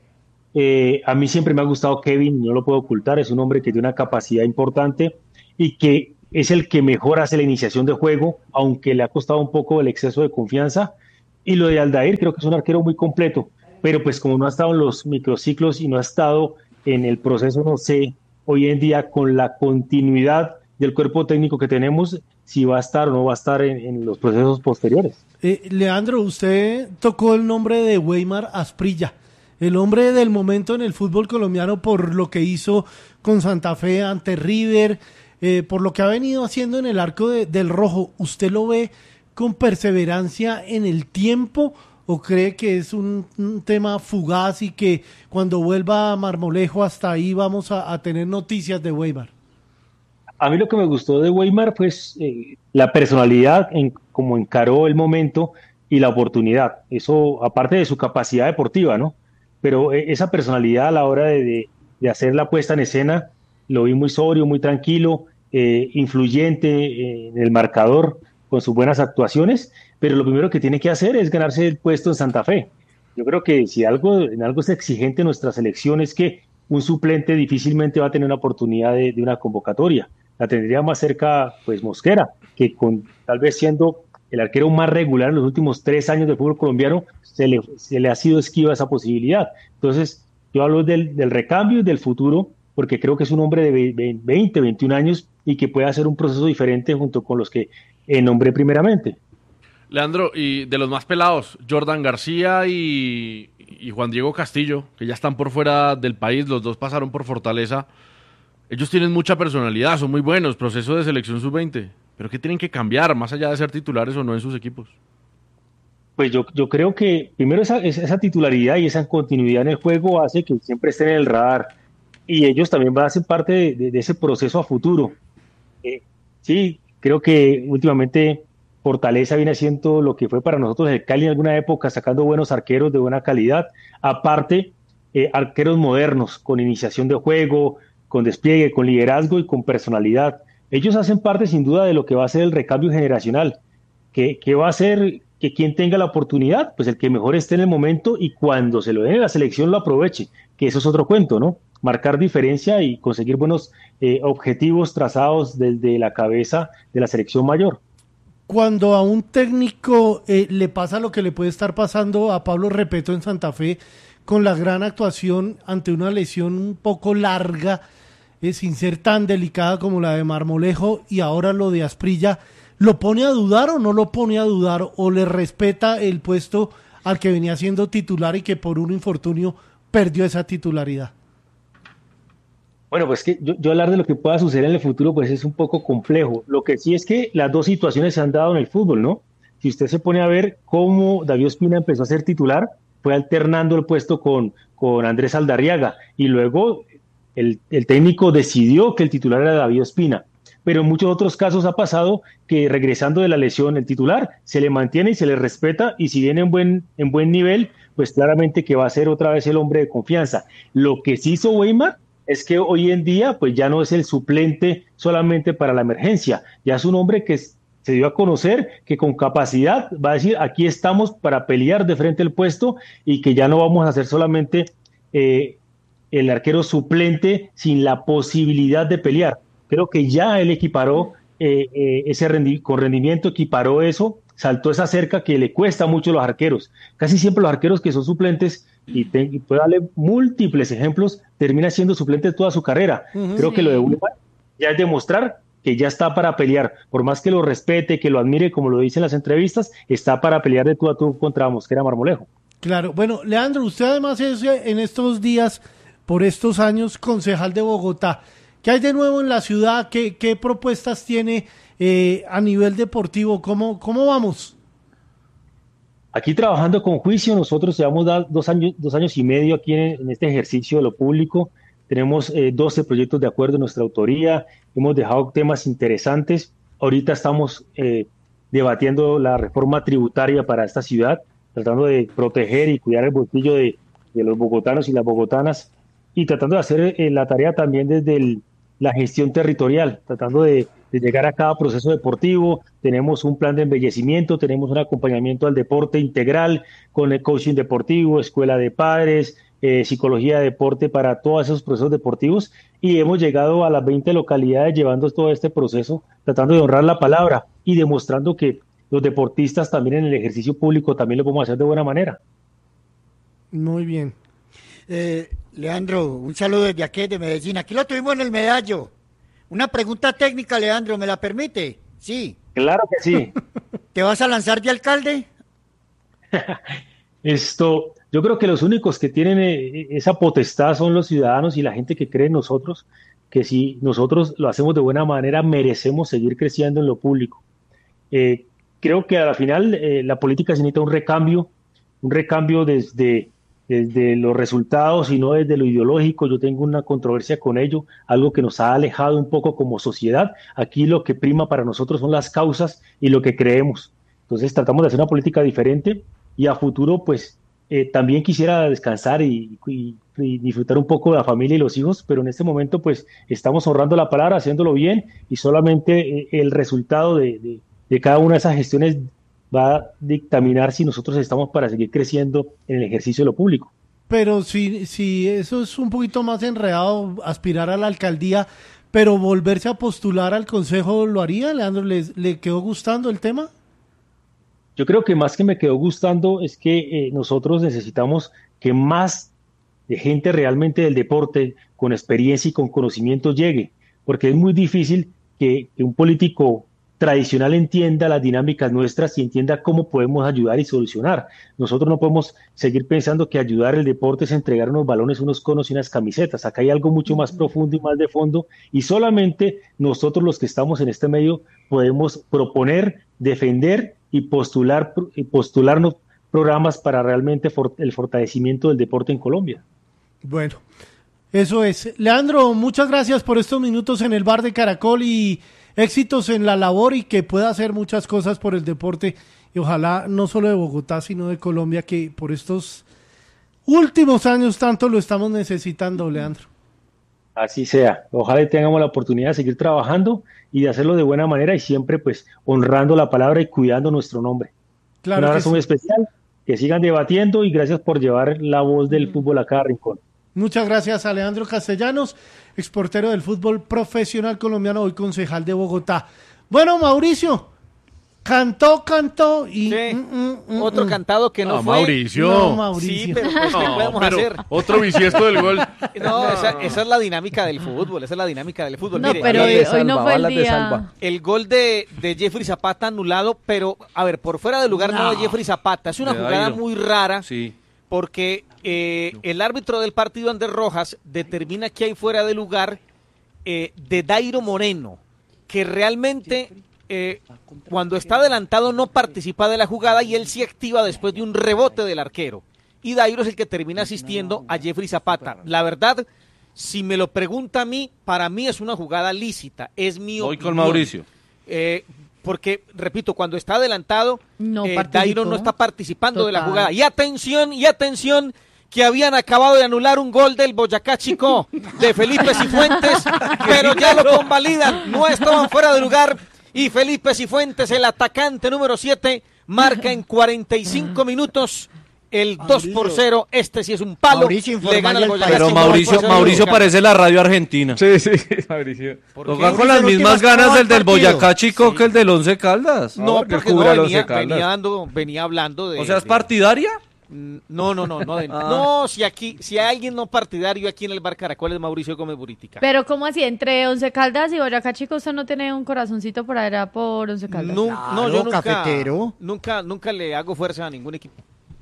Eh, a mí siempre me ha gustado Kevin, no lo puedo ocultar, es un hombre que tiene una capacidad importante y que es el que mejor hace la iniciación de juego, aunque le ha costado un poco el exceso de confianza. Y lo de Aldair, creo que es un arquero muy completo, pero pues como no ha estado en los microciclos y no ha estado en el proceso, no sé, hoy en día con la continuidad del cuerpo técnico que tenemos, si va a estar o no va a estar en, en los procesos posteriores. Eh, Leandro, usted tocó el nombre de Weimar Asprilla, el hombre del momento en el fútbol colombiano por lo que hizo con Santa Fe ante River, eh, por lo que ha venido haciendo en el arco de, del Rojo. ¿Usted lo ve con perseverancia en el tiempo o cree que es un, un tema fugaz y que cuando vuelva a Marmolejo hasta ahí vamos a, a tener noticias de Weimar? A mí lo que me gustó de Weimar fue eh, la personalidad en cómo encaró el momento y la oportunidad. Eso, aparte de su capacidad deportiva, ¿no? Pero eh, esa personalidad a la hora de, de, de hacer la puesta en escena, lo vi muy sobrio, muy tranquilo, eh, influyente eh, en el marcador, con sus buenas actuaciones, pero lo primero que tiene que hacer es ganarse el puesto en Santa Fe. Yo creo que si algo, en algo es exigente nuestra selección es que un suplente difícilmente va a tener una oportunidad de, de una convocatoria. La tendría más cerca, pues, Mosquera, que con tal vez siendo el arquero más regular en los últimos tres años del fútbol colombiano, se le, se le ha sido esquiva esa posibilidad. Entonces, yo hablo del, del recambio y del futuro, porque creo que es un hombre de veinte, veintiún años y que puede hacer un proceso diferente junto con los que eh, nombré primeramente. Leandro, y de los más pelados, Jordan García y, y Juan Diego Castillo, que ya están por fuera del país, los dos pasaron por Fortaleza. Ellos tienen mucha personalidad, son muy buenos, proceso de selección sub veinte, pero ¿qué tienen que cambiar más allá de ser titulares o no en sus equipos? Pues yo, yo creo que primero esa, esa titularidad y esa continuidad en el juego hace que siempre estén en el radar y ellos también van a ser parte de, de, de ese proceso a futuro. Eh, sí, creo que últimamente Fortaleza viene haciendo lo que fue para nosotros el Cali en alguna época, sacando buenos arqueros de buena calidad, aparte eh, arqueros modernos, con iniciación de juego, con despliegue, con liderazgo y con personalidad. Ellos hacen parte sin duda de lo que va a ser el recambio generacional, que, que va a ser que quien tenga la oportunidad, pues el que mejor esté en el momento y cuando se lo den a la selección lo aproveche, que eso es otro cuento, ¿no? Marcar diferencia y conseguir buenos eh, objetivos trazados desde la cabeza de la selección mayor. Cuando a un técnico eh, le pasa lo que le puede estar pasando a Pablo Repeto en Santa Fe, con la gran actuación ante una lesión un poco larga, eh, sin ser tan delicada como la de Marmolejo, y ahora lo de Asprilla, ¿lo pone a dudar o no lo pone a dudar? ¿O le respeta el puesto al que venía siendo titular y que por un infortunio perdió esa titularidad? Bueno, pues que yo, yo hablar de lo que pueda suceder en el futuro pues es un poco complejo. Lo que sí es que las dos situaciones se han dado en el fútbol, ¿no? Si usted se pone a ver cómo David Ospina empezó a ser titular, fue alternando el puesto con, con Andrés Aldarriaga y luego el, el técnico decidió que el titular era David Ospina. Pero en muchos otros casos ha pasado que regresando de la lesión el titular se le mantiene y se le respeta y si viene en buen, en buen nivel, pues claramente que va a ser otra vez el hombre de confianza. Lo que sí hizo Weimar es que hoy en día pues ya no es el suplente solamente para la emergencia, ya es un hombre que se dio a conocer que con capacidad va a decir aquí estamos para pelear de frente al puesto y que ya no vamos a ser solamente eh, el arquero suplente sin la posibilidad de pelear. Creo que ya él equiparó eh, eh, ese rendi- con rendimiento, equiparó eso, saltó esa cerca que le cuesta mucho a los arqueros. Casi siempre los arqueros que son suplentes, y, te, y puedo darle múltiples ejemplos, termina siendo suplente toda su carrera. Uh-huh, Creo sí. que lo de Weimar ya es demostrar que ya está para pelear, por más que lo respete, que lo admire, como lo dice en las entrevistas, está para pelear de tú a tú contra Mosquera Marmolejo. Claro, bueno, Leandro, usted además es en estos días, por estos años, concejal de Bogotá. ¿Qué hay de nuevo en la ciudad? ¿Qué, qué propuestas tiene eh, a nivel deportivo? ¿Cómo, cómo vamos? Aquí trabajando con juicio, nosotros llevamos dos años, dos años y medio aquí en, en este ejercicio de lo público. Tenemos eh, doce proyectos de acuerdo en nuestra autoría. Hemos dejado temas interesantes. Ahorita estamos eh, debatiendo la reforma tributaria para esta ciudad, tratando de proteger y cuidar el bolsillo de, de los bogotanos y las bogotanas, y tratando de hacer eh, la tarea también desde el, la gestión territorial, tratando de, de llegar a cada proceso deportivo. Tenemos un plan de embellecimiento, tenemos un acompañamiento al deporte integral con el coaching deportivo, escuela de padres, eh, psicología de deporte para todos esos procesos deportivos, y hemos llegado a las veinte localidades llevando todo este proceso, tratando de honrar la palabra y demostrando que los deportistas también en el ejercicio público también lo podemos hacer de buena manera. Muy bien. Eh, Leandro, un saludo desde aquí, de Medellín. Aquí lo tuvimos en el medallo. Una pregunta técnica, Leandro, ¿me la permite? Sí. Claro que sí. ¿Te vas a lanzar de alcalde? Esto, yo creo que los únicos que tienen eh, esa potestad son los ciudadanos y la gente que cree en nosotros, que si nosotros lo hacemos de buena manera, merecemos seguir creciendo en lo público. Eh, creo que a la final eh, la política se necesita un recambio, un recambio desde, desde los resultados y no desde lo ideológico. Yo tengo una controversia con ello, algo que nos ha alejado un poco como sociedad. Aquí lo que prima para nosotros son las causas y lo que creemos. Entonces tratamos de hacer una política diferente y a futuro pues eh, también quisiera descansar y, y, y disfrutar un poco de la familia y los hijos, pero en este momento pues estamos honrando la palabra, haciéndolo bien, y solamente eh, el resultado de, de, de cada una de esas gestiones va a dictaminar si nosotros estamos para seguir creciendo en el ejercicio de lo público. Pero si, si eso es un poquito más enredado, aspirar a la alcaldía, pero volverse a postular al consejo, ¿lo haría, Leandro? ¿Le, le quedó gustando el tema? Yo creo que más que me quedó gustando es que eh, nosotros necesitamos que más de gente realmente del deporte, con experiencia y con conocimiento, llegue, porque es muy difícil que, que un político tradicional entienda las dinámicas nuestras y entienda cómo podemos ayudar y solucionar. Nosotros no podemos seguir pensando que ayudar el deporte es entregar unos balones, unos conos y unas camisetas. Acá hay algo mucho más profundo y más de fondo, y solamente nosotros los que estamos en este medio podemos proponer, defender y postular y postularnos programas para realmente for, el fortalecimiento del deporte en Colombia. Bueno, eso es. Leandro, muchas gracias por estos minutos en el Bar de Caracol y éxitos en la labor, y que pueda hacer muchas cosas por el deporte, y ojalá no solo de Bogotá sino de Colombia, que por estos últimos años tanto lo estamos necesitando, Leandro. Así sea, ojalá tengamos la oportunidad de seguir trabajando y de hacerlo de buena manera, y siempre pues honrando la palabra y cuidando nuestro nombre. Claro. Un abrazo que muy sí. especial, que sigan debatiendo, y gracias por llevar la voz del fútbol a cada rincón. Muchas gracias a Leandro Castellanos, exportero del fútbol profesional colombiano, hoy concejal de Bogotá. Bueno, Mauricio, cantó, cantó y... Sí. Mm, mm, mm, Otro mm. cantado que no, No, fue. Mauricio. No, Mauricio. Sí, pero pues, ¿qué No, podemos pero hacer? otro bisiesto del gol. No, esa, esa es la dinámica del fútbol, esa es la dinámica del fútbol. No, Mire, pero balas hoy, de hoy salva, no fue el balas de día. salva. el gol de, de Jeffrey Zapata anulado, pero a ver, por fuera de lugar no, No. de Jeffrey Zapata, es una De jugada Dairo. muy rara, Sí. porque eh, el árbitro del partido, Andrés Rojas, determina que hay fuera de lugar eh, de Dairo Moreno, que realmente eh, cuando está adelantado no participa de la jugada, y él sí activa después de un rebote del arquero. Y Dairo es el que termina asistiendo a Jeffrey Zapata. La verdad, si me lo pregunta a mí, para mí es una jugada lícita, es mi Voy opinión. con Mauricio. Eh, porque, repito, cuando está adelantado, No eh, participó. Dairo no está participando de la Total. jugada. Y atención, y atención, que habían acabado de anular un gol del Boyacá Chicó de Felipe Cifuentes, pero ya lo convalidan, no estaban fuera de lugar, y Felipe Cifuentes, el atacante número siete, marca en cuarenta y cinco minutos el dos por cero. Este sí es un palo, Mauricio, le gana el informale al Boyacá país. Pero Chicó Mauricio, dos por cero. Mauricio parece la radio argentina. Sí, sí, Mauricio. Toca qué? con las Mauricio, mismas últimas, ganas ¿cómo va el del el partido? Boyacá Chico que el del Once Caldas. No, porque porque no, cubre al venía, Once Caldas. venía, dando, venía hablando de... O sea, ¿es de- partidaria? No, no, no, no. de- Ah. No, si aquí, si hay alguien no partidario aquí en el Bar Caracol es Mauricio Gómez Buritica. Pero ¿cómo así? Entre Once Caldas y Boyacá Chico, ¿usted no tiene un corazoncito por allá por Once Caldas? No, no, yo Claro, nunca, cafetero. nunca, nunca le hago fuerza a ningún equipo.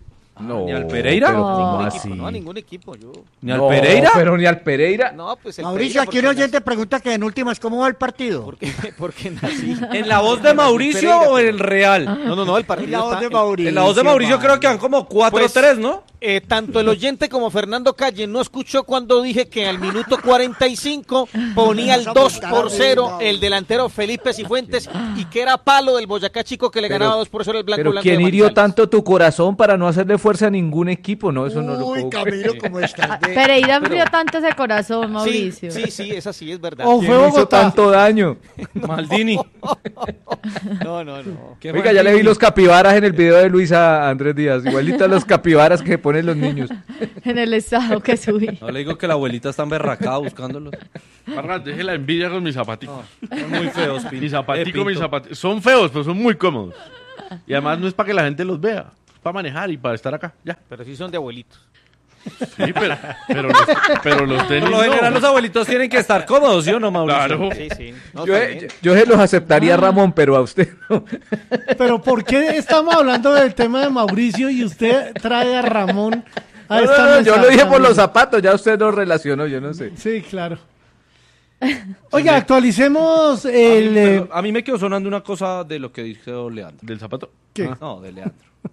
No, ¿Ni al Pereira? pero No. ¿cómo Ningún así? equipo, no, a ningún equipo. Yo. ¿Ni al No, Pereira? pero ni al Pereira. No, pues el Mauricio, Pereira, aquí un porque oyente pregunta que en últimas, ¿cómo va el partido? Porque, porque nací. ¿En la voz de Mauricio Pereira, o en pero- el Real? No, no, no, el partido La voz está- de Mauricio. En la voz de Mauricio creo que van como cuatro tres, Pues, ¿no? Eh, tanto el oyente como Fernando Calle no escuchó cuando dije que al minuto cuarenta y cinco ponía el dos por cero el delantero Felipe Cifuentes y que era palo del Boyacá Chico que le Pero- ganaba dos por cero el Blanco Pero Blanco ¿quién de hirió Manizales. tanto tu corazón para no hacerle fuerza a ningún equipo? No, eso no lo puedo Uy, Camilo, creer. ¿cómo estás? de- Pereira abrió tanto ese corazón, Mauricio. Sí, sí, sí, esa sí es verdad. O ¿Quién fue hizo Bogotá. tanto daño? Maldini. No, no, no. ¿Qué Oiga, ya le vi los capibaras en el video de Luisa Andrés Díaz, igualito a los capibaras que ponen los niños. En el estado que subí. No le digo que la abuelita está emberracada buscándolos. Parra, deje la envidia con mis zapaticos. Son muy feos, Pinto. Mis Eh, zapaticos, Pinto. mis zapaticos. Son feos, pero son muy cómodos. Y además no es para que la gente los vea. Es para manejar y para estar acá. Ya. Pero sí son de abuelitos. Sí, pero, pero, los, pero los tenis Por lo general no. los abuelitos tienen que estar cómodos, ¿sí o no, Mauricio? Claro. Sí, sí. No, Yo, está yo, bien. yo se los aceptaría a Ramón, pero a usted no. Pero ¿por qué estamos hablando del tema de Mauricio y usted trae a Ramón a No, esta no, no, yo mesa, lo dije por Camilo? los zapatos, ya usted lo relacionó, yo no sé. Sí, claro. Oiga, actualicemos A mí, el... eh, pero a mí me quedó sonando una cosa de lo que dijo Leandro. ¿Del zapato? ¿Qué? Ah, no, de Leandro.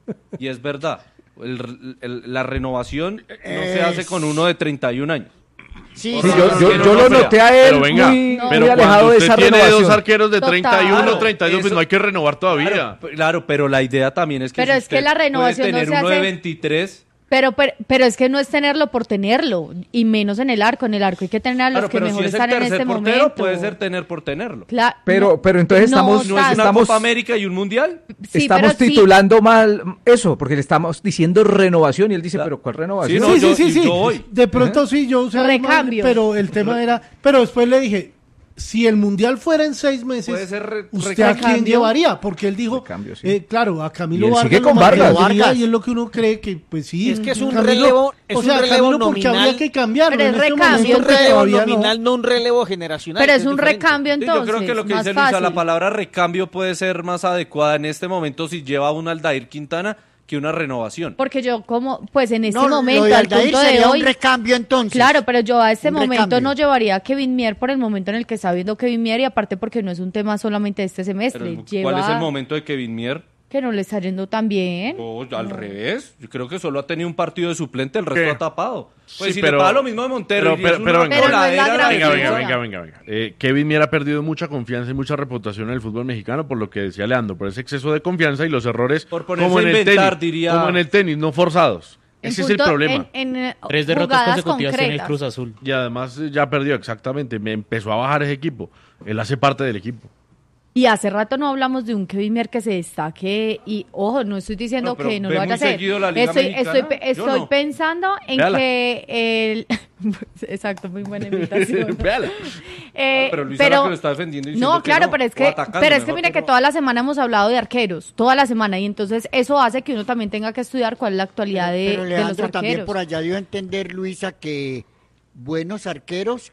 Y es verdad. El- el- la renovación no se hace con uno de treinta y un años. Sí, Sí, sí, yo, sí, yo, sí, yo no, lo no, noté a él Pero venga, muy, No. muy pero alejado cuando de usted esa tiene renovación. dos arqueros de treinta y uno, Total. treinta y dos, pues Eso- no hay que renovar todavía. Claro, p- claro, pero la idea también es que Pero si es que usted la renovación puede no tener se uno hace- de veintitrés. Pero, pero, pero es que no es tenerlo por tenerlo, y menos en el arco. En el arco hay que tener a los Claro, que pero mejor si es el están en tercer este portero, momento. puede ser tener por tenerlo. Cla- Pero, no, pero entonces no estamos, ¿No es una estamos, Copa América y un Mundial? sí, estamos pero sí. titulando mal eso, porque le estamos diciendo renovación y él dice, La- pero ¿cuál renovación? Sí, no, sí, yo- sí, sí, sí. yo voy. De pronto sí, yo usé Recambio. pero el tema era... Pero después le dije, si el Mundial fuera en seis meses, Puede ser re- ¿usted a quién recambio. llevaría? Porque él dijo, Recambio, sí. eh, claro, a Camilo Y él Vargas sigue lo con Vargas. mantendría, Vargas. y es lo que uno cree que, pues sí. Es que es un Camilo- relevo- es o un sea, relevo Camilo porque nominal. habría que cambiarlo. Pero en es este recambio, Es momento un entonces relevo todavía no. nominal, no un relevo generacional. Pero que es un diferente. recambio Sí, entonces. yo creo que lo que más dice Luisa, la fácil. palabra recambio puede ser más adecuada en este momento si lleva un Aldair Quintana que una renovación. Porque yo como, pues en este No, lo momento, de al Aldair punto de sería hoy... un recambio entonces. Claro, pero yo a este Un momento recambio. no llevaría a Kevin Mier por el momento en el que está viendo Kevin Mier y aparte porque no es un tema solamente de este semestre. Pero, Lleva ¿cuál es el momento de Kevin Mier? que no le está yendo tan bien. No, al revés. Yo creo que solo ha tenido un partido de suplente, el resto ¿Qué? ha tapado. Pues Sí, si pero- le pasa lo mismo de Montero. pero- y es pero- una pero venga. Pero no es la coladera gran de Venga, venga, defensa. venga, venga, venga. Eh, Kevin Mier ha perdido mucha confianza y mucha reputación en el fútbol mexicano por lo que decía Leandro, por ese exceso de confianza y los errores Por ponerse como en a el inventar, tenis, diría- como en el tenis, no forzados. En Ese es el punto- problema. En, en, eh, Tres derrotas jugadas consecutivas tiene el concretas. Cruz Azul. Y además eh, ya perdió, exactamente. Me empezó a bajar ese equipo. Él hace parte del equipo. Y hace rato no hablamos de un Kevin Mier que se destaque y, ojo, no estoy diciendo No, pero que no ve lo vaya muy a hacer. seguido la Liga Estoy, Mexicana. estoy, pe- Yo estoy no. pensando en Véala. que el... Exacto, muy buena invitación. Véala. Eh, Pero Luisa la que lo está defendiendo y diciendo no, que claro, no, pero es o que, atacando, pero es que mejor mire que que no. toda la semana hemos hablado de arqueros, toda la semana, y entonces eso hace que uno también tenga que estudiar cuál es la actualidad de, Pero de los Leandro también arqueros. por allá dio a entender, Luisa, que buenos arqueros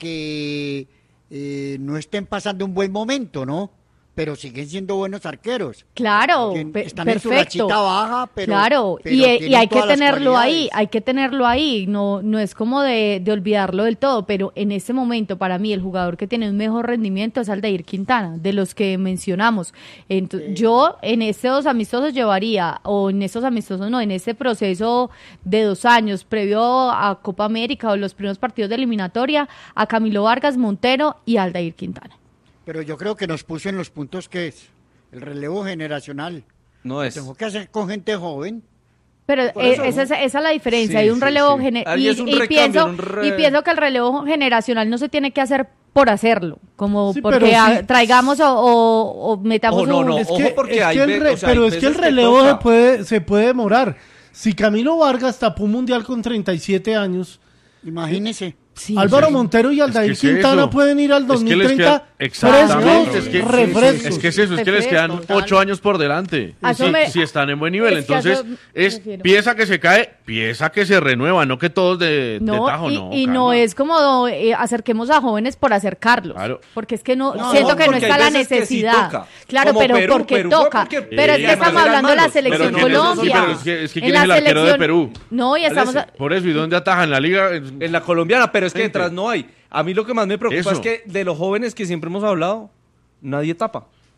que eh, no estén pasando un buen momento, ¿no? Pero siguen siendo buenos arqueros. Claro, Porque pe- están en su perfecto. rachita baja, pero- claro, pero y, eh, y tienen hay que todas las tenerlo ahí, cualidades. hay que tenerlo ahí, no, no es como de, de olvidarlo del todo, pero en este momento para mí el jugador que tiene un mejor rendimiento es Aldair Quintana, de los que mencionamos. Ento- Yo en estos amistosos llevaría, o en estos amistosos no, en este proceso de dos años previo a Copa América o los primeros partidos de eliminatoria, a Camilo Vargas, Montero y Aldair Quintana. Pero yo creo que nos puso en los puntos que es el relevo generacional. No es. Tengo que hacer con gente joven. Pero Por eh, eso, esa, ¿no? es- esa es la diferencia, Sí, hay un sí, relevo sí. gener- Ahí y, es un y recambio, pienso, un re- y pienso que el relevo generacional no se tiene que hacer por hacerlo, como Sí, porque pero a- sí. traigamos o, o- o metamos Oh, no, un... no. Es Ojo, que, porque es hay que el ve- re- o sea, pero hay es que el veces que relevo se toca. puede, se puede demorar. Si Camilo Vargas tapó un mundial con treinta y siete años, Imagínese. Sí, Álvaro sí. Montero y Aldair Es que es Quintana eso. pueden ir al Es que les dos mil treinta queda- exactamente, frescos, es que- refrescos. Es que es eso, es que les quedan Refrescos. ocho años por delante. A eso Si, me- si están en buen nivel, es que a entonces eso me es refiero. pieza que se cae, pieza que se renueva, no que todos de, de No, tajo, y, no. y calma. no es como eh, acerquemos a jóvenes por acercarlos, Claro. porque es que no, No, siento que no porque está hay la veces que sí necesidad. toca. Claro, Como pero Perú, porque Perú fue toca. porque- pero es Sí, que estamos eran hablando de la malos. Pero selección ¿quién es- sí, Colombia. pero es que- es que En ¿quién la es el arquero de selección- Perú? No, y estamos Ese. Por eso, ¿y dónde ataja? En la liga. En- En la colombiana, pero es que Gente. detrás no hay. A mí lo que más me preocupa Eso. es que de los jóvenes que siempre hemos hablado, nadie tapa.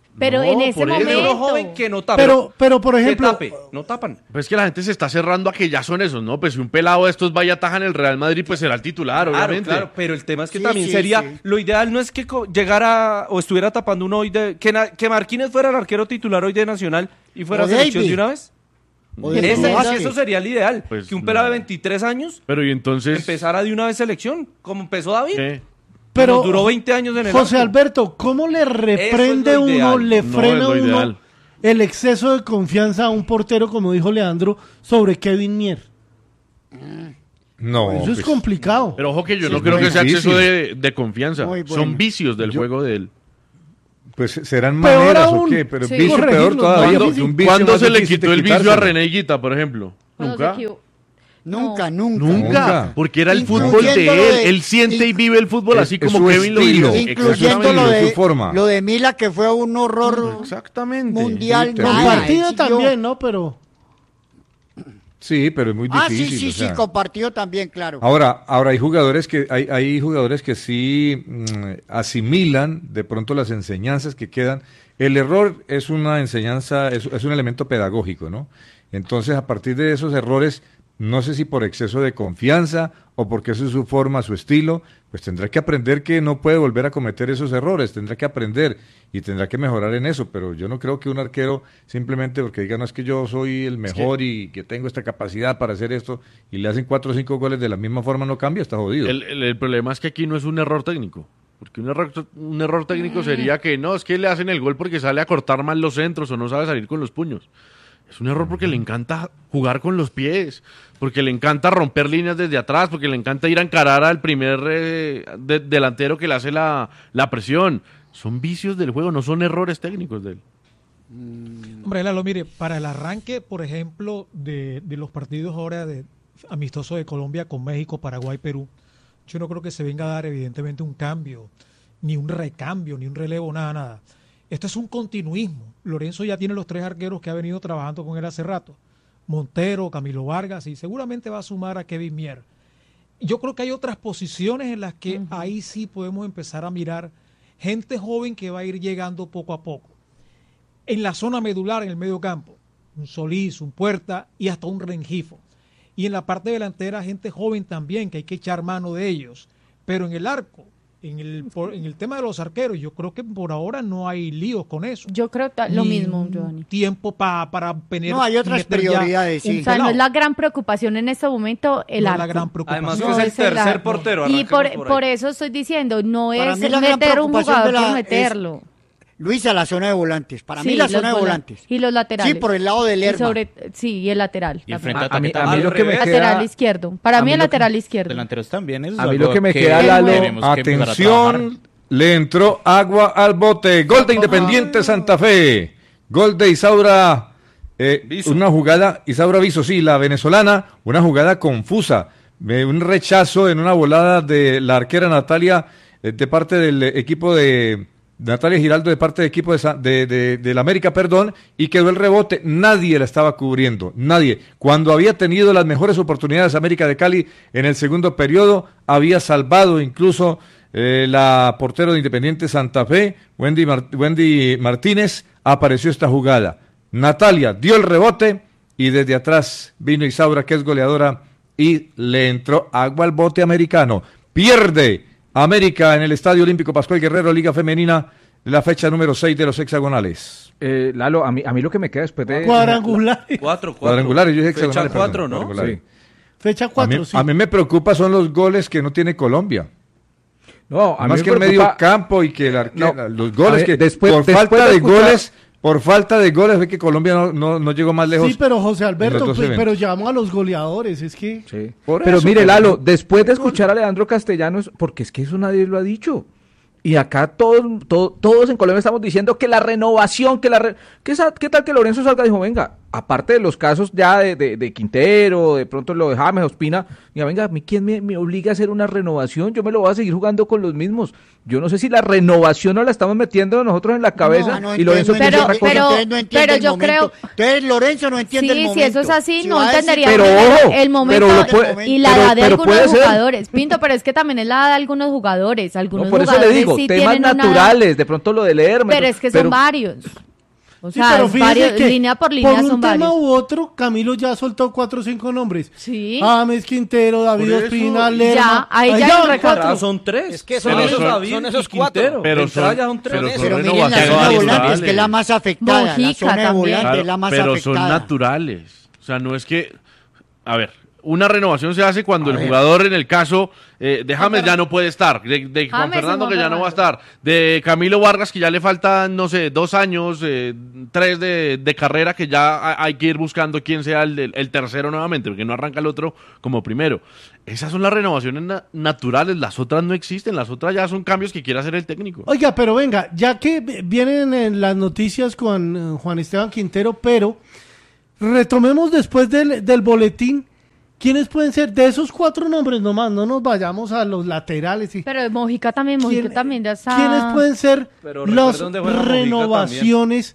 Pero No, en ese por eso. momento... Uno joven que no tapa. Pero, pero por Que ejemplo, tape, no tapan. Pues que la gente se está cerrando a que ya son esos, ¿no? Pues si un pelado de estos vaya a tajar en el Real Madrid, pues será el titular, Claro, obviamente. claro, pero el tema es que Sí, también sí, sería, sí. lo ideal no es que co- llegara o estuviera tapando uno hoy de, que, na- que Marquínez fuera el arquero titular hoy de Nacional y fuera O selección David. de una vez. O de Ese- Vázquez. eso sería el ideal, Pues que un no. pelado de veintitrés años Pero y entonces... empezara de una vez selección, como empezó David. ¿qué? pero Nos duró veinte años en el José arco. Alberto, ¿cómo le reprende lo uno, ideal. le No, frena es lo uno ideal. el exceso de confianza a un portero, como dijo Leandro, sobre Kevin Mier? No, Eso es pues, complicado. Pero ojo que yo Sí, no es creo muy que sea difícil. exceso de, de confianza. Muy bueno. Son vicios del Yo- juego de él. pues serán Peor maneras aún. o qué, pero Sí. vicio peor Corregirlo, todavía. ¿cuándo- porque un vicio ¿Cuándo más se le difícil de quitó el vicio a quitárselo. René Higuita, por ejemplo? Cuando se ¿Nunca? equivo- Nunca, No. nunca. Nunca, Nunca. porque era el Incluyendo fútbol de lo él. de- Él siente y inc- vive el fútbol Es- así es como su Kevin lo estilo. vive. Incluyendo Exactamente. lo de de, su forma. lo de Mila, que fue un horror Exactamente. mundial. Sí, nada, Compartido él siguió. también, ¿no? Pero Sí, pero es muy Ah, difícil. sí, sí, o sí, sea. compartido también, claro. Ahora, ahora hay jugadores que hay, hay jugadores que sí mm, asimilan de pronto las enseñanzas que quedan. El error es una enseñanza, es, es un elemento pedagógico, ¿no? Entonces, a partir de esos errores, no sé si por exceso de confianza o porque eso es su forma, su estilo, pues tendrá que aprender que no puede volver a cometer esos errores, tendrá que aprender y tendrá que mejorar en eso, pero yo no creo que un arquero simplemente porque diga, no, es que yo soy el mejor y que tengo esta capacidad para hacer esto y le hacen cuatro o cinco goles de la misma forma, no cambia, está jodido. El, el- el problema es que aquí no es un error técnico. Porque un error, un error técnico sería que no, es que le hacen el gol porque sale a cortar mal los centros o no sabe salir con los puños. Es un error porque le encanta jugar con los pies, porque le encanta romper líneas desde atrás, porque le encanta ir a encarar al primer eh, de- delantero que le hace la, la presión. Son vicios del juego, no son errores técnicos de él. Hombre, Lalo, mire, para el arranque, por ejemplo, de, de los partidos ahora de amistosos de Colombia con México, Paraguay, Perú, yo no creo que se venga a dar evidentemente un cambio, ni un recambio, ni un relevo, nada, nada. Esto es un continuismo. Lorenzo ya tiene los tres arqueros que ha venido trabajando con él hace rato. Montero, Camilo Vargas, y seguramente va a sumar a Kevin Mier. Yo creo que hay otras posiciones en las que uh-huh. ahí sí podemos empezar a mirar gente joven que va a ir llegando poco a poco. En la zona medular, en el medio campo, un Solís, un Puerta y hasta un Rengifo. Y en la parte delantera, gente joven también, que hay que echar mano de ellos. Pero en el arco, en el, por, en el tema de los arqueros, yo creo que por ahora no hay líos con eso. Yo creo que lo mismo, Giovanni. Tiempo pa, para tener... No, hay otras prioridades, sí. O sea, no es la gran preocupación en este momento el no arco. Es la gran preocupación. Además, no que es el es tercer el portero. Y por, por, por eso estoy diciendo, no Para es meter un jugador por meterlo. Es, Luisa, la zona de volantes. Para sí, mí la zona de volantes. Y los laterales. Sí, por el lado del Lerma. Sobre, sí, y el lateral. Y enfrente a, a, mí, a mí lo que me queda... Lateral izquierdo. Para mí el lateral izquierdo. Delanteros también. Es a mí lo que me queda, Lalo... Atención, le entró agua al bote. Gol de Independiente Santa Fe. Gol de Isaura... Eh, una jugada, Isaura Viso, sí, la venezolana, una jugada confusa. Eh, un rechazo en una volada de la arquera Natalia eh, de parte del equipo de... Natalia Giraldo de parte del equipo de, de, de, de la América, perdón, y quedó el rebote, nadie la estaba cubriendo, nadie. Cuando había tenido las mejores oportunidades América de Cali en el segundo periodo, había salvado incluso eh, la portero de Independiente Santa Fe, Wendy, Mar Wendy Martínez, apareció esta jugada. Natalia dio el rebote y desde atrás vino Isaura, que es goleadora, y le entró agua al bote americano. Pierde América en el Estadio Olímpico Pascual Guerrero, Liga Femenina, la fecha número seis de los hexagonales. Eh, Lalo, a mí, a mí lo que me queda después de... Cuadrangulares. Cuatro, cuatro. Cuadrangulares, yo dije hexagonales. Fecha cuatro, ¿no? Sí. Fecha cuatro, a mí, sí. A mí me preocupa son los goles que no tiene Colombia. No, a mí Más me que el preocupa... medio campo y que el arquero, no, los goles ver, que después, por después falta de, de escuchar... goles... Por falta de goles ve que Colombia no, no, no llegó más lejos. Sí, pero José Alberto, pues, eventos. pero llamó a los goleadores, es que... Sí. Pero eso, mire, pero... Lalo, después de escuchar a Leandro Castellanos, porque es que eso nadie lo ha dicho. Y acá todos, todos, todos en Colombia estamos diciendo que la renovación, que la... Re... ¿Qué, ¿Qué tal que Lorenzo salga y dijo, venga, aparte de los casos ya de, de, de Quintero, de pronto lo de James, Ospina, diga, venga, ¿a mí quién me, me obliga a hacer una renovación? Yo me lo voy a seguir jugando con los mismos. Yo no sé si la renovación no la estamos metiendo nosotros en la cabeza No, no y Lorenzo entiendo, quiere otra cosa. pero- Entonces no entiende pero el yo momento. creo- Entonces Lorenzo no entiende Sí, el si momento. eso es así, Si no va a decir- entendería Pero primero ojo, el momento pero lo puede- y la pero- edad de pero algunos puede ser. jugadores. Pinto, pero es que también es la edad de algunos jugadores. Algunos No, por eso jugadores le digo, sí temas tienen una edad- naturales, de pronto lo de leerme. pero es que son varios. O Sí, sea, pero es fíjese varios, que línea por línea por un son tema varios. u otro, Camilo ya soltó cuatro o cinco nombres. Sí. James, Quintero, David Por eso, Ospina, ya, Lerma. ahí ya van hay recuatro. cuatro. Son tres. Es que son Pero esos, son- son esos cuatro. Pero De entrada son, ya son tres. pero son Pero miren la zona renovaciones de volantes, naturales. que es la más afectada. La Mojica zona de también. volantes Claro, es la más pero afectada. son naturales. O sea, no es que... A ver, una renovación se hace cuando A el ver. jugador, en el caso eh, de James, ya no puede estar. De, de Juan James y Fernando, Juan que ya no va a Fernando. estar. De Camilo Vargas, que ya le faltan, no sé, dos años, eh, tres de, de carrera, que ya ha- hay que ir buscando quién sea el, del- el tercero nuevamente, porque no arranca el otro como primero. Esas son las renovaciones na- naturales. Las otras no existen. Las otras ya son cambios que quiere hacer el técnico. Oiga, pero venga, ya que v- vienen en las noticias con eh, Juan Esteban Quintero, pero retomemos después del, del boletín, ¿quiénes pueden ser? De esos cuatro nombres nomás, no nos vayamos a los laterales. Y, Pero Mojica también, Mojica ¿Quién- también ya está. ¿Quiénes pueden ser Pero las recuerda dónde juega Mojica renovaciones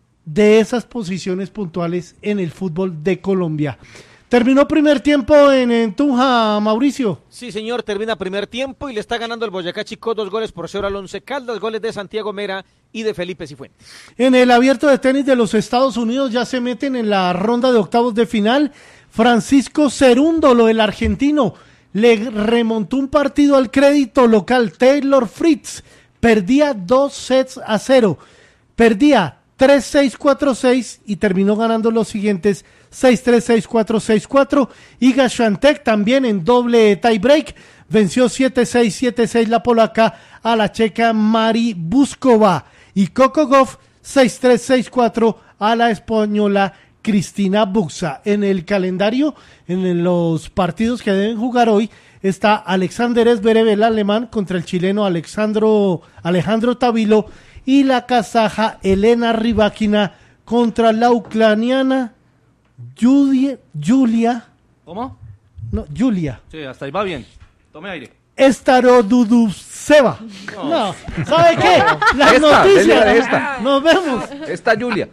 de esas posiciones puntuales en el fútbol de Colombia? Terminó primer tiempo en, en Tunja, Mauricio. Sí, señor, termina primer tiempo y le está ganando el Boyacá Chicó dos goles por cero al Once Caldas, goles de Santiago Mera y de Felipe Cifuentes. En el abierto de tenis de los Estados Unidos ya se meten en la ronda de octavos de final. Francisco Cerúndolo, el argentino, le remontó un partido al crédito local. Taylor Fritz perdía dos sets a cero. Perdía tres seis, cuatro seis y terminó ganando los siguientes seis tres, seis cuatro, seis cuatro. Iga Swiatek también en doble tiebreak venció siete seis, siete seis la polaca a la checa Mari Buskova. Y Coco Gauff seis tres, seis cuatro a la española Cristina Buxa. En el calendario, en los partidos que deben jugar hoy, está Alexander Zverev, el alemán, contra el chileno Alexandro, Alejandro Tavilo, y la kazaja Elena Rybakina contra la ucraniana Julia, Julia, ¿Cómo? no, Julia, Sí, hasta ahí va bien. Tome aire. Staroduduseva. No, ¿sabe qué? Las Esta, noticias. dele a esta. Nos vemos. Esta Julia.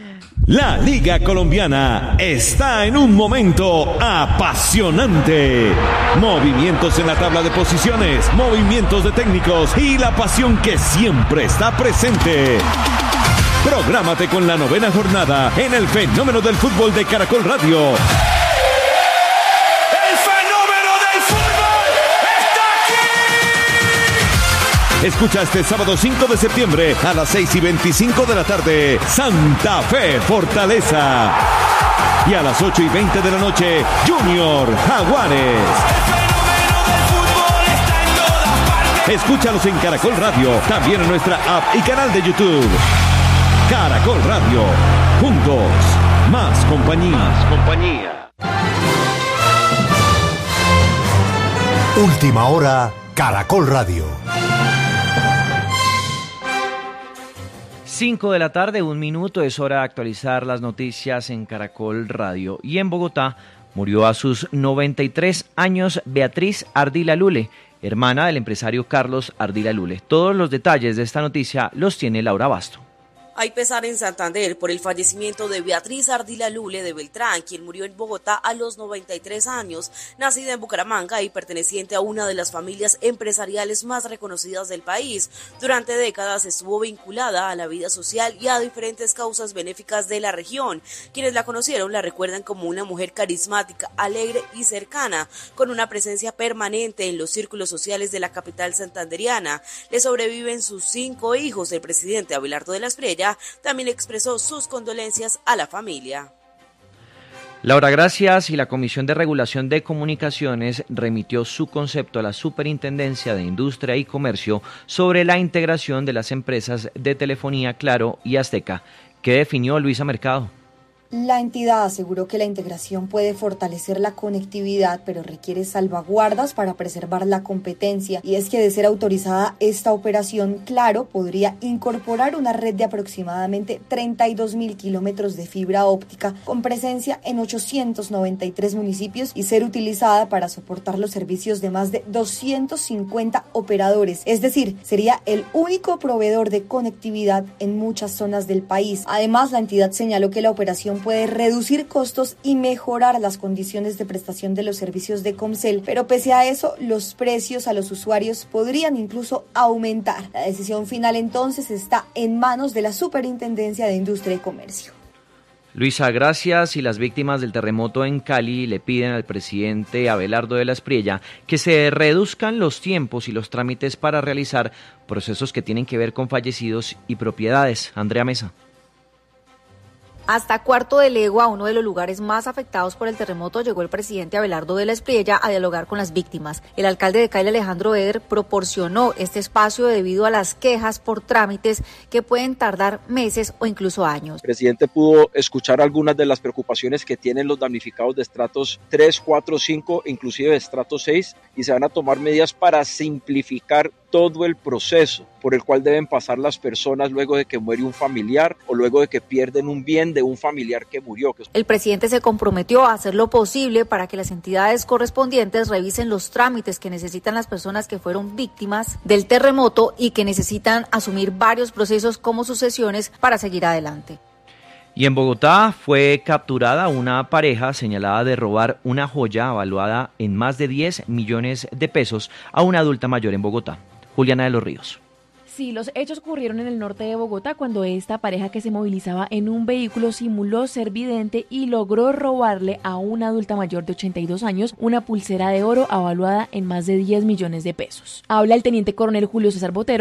La Liga Colombiana está en un momento apasionante. Movimientos en la tabla de posiciones, movimientos de técnicos y la pasión que siempre está presente. Prográmate con la novena jornada en el fenómeno del fútbol de Caracol Radio. ¡El fenómeno del fútbol está aquí! Escucha este sábado cinco de septiembre a las seis y veinticinco de la tarde, Santa Fe Fortaleza. Y a las ocho y veinte de la noche, Junior Jaguares. Escúchalos en Caracol Radio, también en nuestra app y canal de YouTube. Caracol Radio, juntos, más compañía. Más compañía. Última hora, Caracol Radio. cinco de la tarde, un minuto, es hora de actualizar las noticias en Caracol Radio. Y en Bogotá murió a sus noventa y tres años Beatriz Ardila Lule, hermana del empresario Carlos Ardila Lule. Todos los detalles de esta noticia los tiene Laura Basto. Hay pesar en Santander por el fallecimiento de Beatriz Ardila Lule de Beltrán, quien murió en Bogotá a los noventa y tres años, nacida en Bucaramanga y perteneciente a una de las familias empresariales más reconocidas del país. Durante décadas estuvo vinculada a la vida social y a diferentes causas benéficas de la región. Quienes la conocieron la recuerdan como una mujer carismática, alegre y cercana, con una presencia permanente en los círculos sociales de la capital santanderiana. Le sobreviven sus cinco hijos. El presidente Abelardo de la Espriella también expresó sus condolencias a la familia. Laura, gracias. Y la Comisión de Regulación de Comunicaciones remitió su concepto a la Superintendencia de Industria y Comercio sobre la integración de las empresas de telefonía Claro y Azteca. ¿Qué definió Luisa Mercado? La entidad aseguró que la integración puede fortalecer la conectividad, pero requiere salvaguardas para preservar la competencia. Y es que de ser autorizada esta operación, Claro podría incorporar una red de aproximadamente treinta y dos mil kilómetros de fibra óptica con presencia en ochocientos noventa y tres municipios y ser utilizada para soportar los servicios de más de doscientos cincuenta operadores. Es decir, sería el único proveedor de conectividad en muchas zonas del país. Además, la entidad señaló que la operación puede reducir costos y mejorar las condiciones de prestación de los servicios de Comcel, pero pese a eso, los precios a los usuarios podrían incluso aumentar. La decisión final entonces está en manos de la Superintendencia de Industria y Comercio. Luisa, gracias. Y las víctimas del terremoto en Cali le piden al presidente Abelardo de la Espriella que se reduzcan los tiempos y los trámites para realizar procesos que tienen que ver con fallecidos y propiedades. Andrea Mesa. Hasta Cuarto de Legua, uno de los lugares más afectados por el terremoto, llegó el presidente Abelardo de la Espriella a dialogar con las víctimas. El alcalde de Cali, Alejandro Eder, proporcionó este espacio debido a las quejas por trámites que pueden tardar meses o incluso años. El presidente pudo escuchar algunas de las preocupaciones que tienen los damnificados de estratos tres, cuatro, cinco, inclusive de estrato seis, y se van a tomar medidas para simplificar todo el proceso por el cual deben pasar las personas luego de que muere un familiar o luego de que pierden un bien de un familiar que murió. El presidente se comprometió a hacer lo posible para que las entidades correspondientes revisen los trámites que necesitan las personas que fueron víctimas del terremoto y que necesitan asumir varios procesos como sucesiones para seguir adelante. Y en Bogotá fue capturada una pareja señalada de robar una joya evaluada en más de diez millones de pesos a una adulta mayor en Bogotá. Juliana de los Ríos. Sí, los hechos ocurrieron en el norte de Bogotá cuando esta pareja que se movilizaba en un vehículo simuló ser vidente y logró robarle a una adulta mayor de ochenta y dos años una pulsera de oro evaluada en más de diez millones de pesos. Habla el teniente coronel Julio César Botero,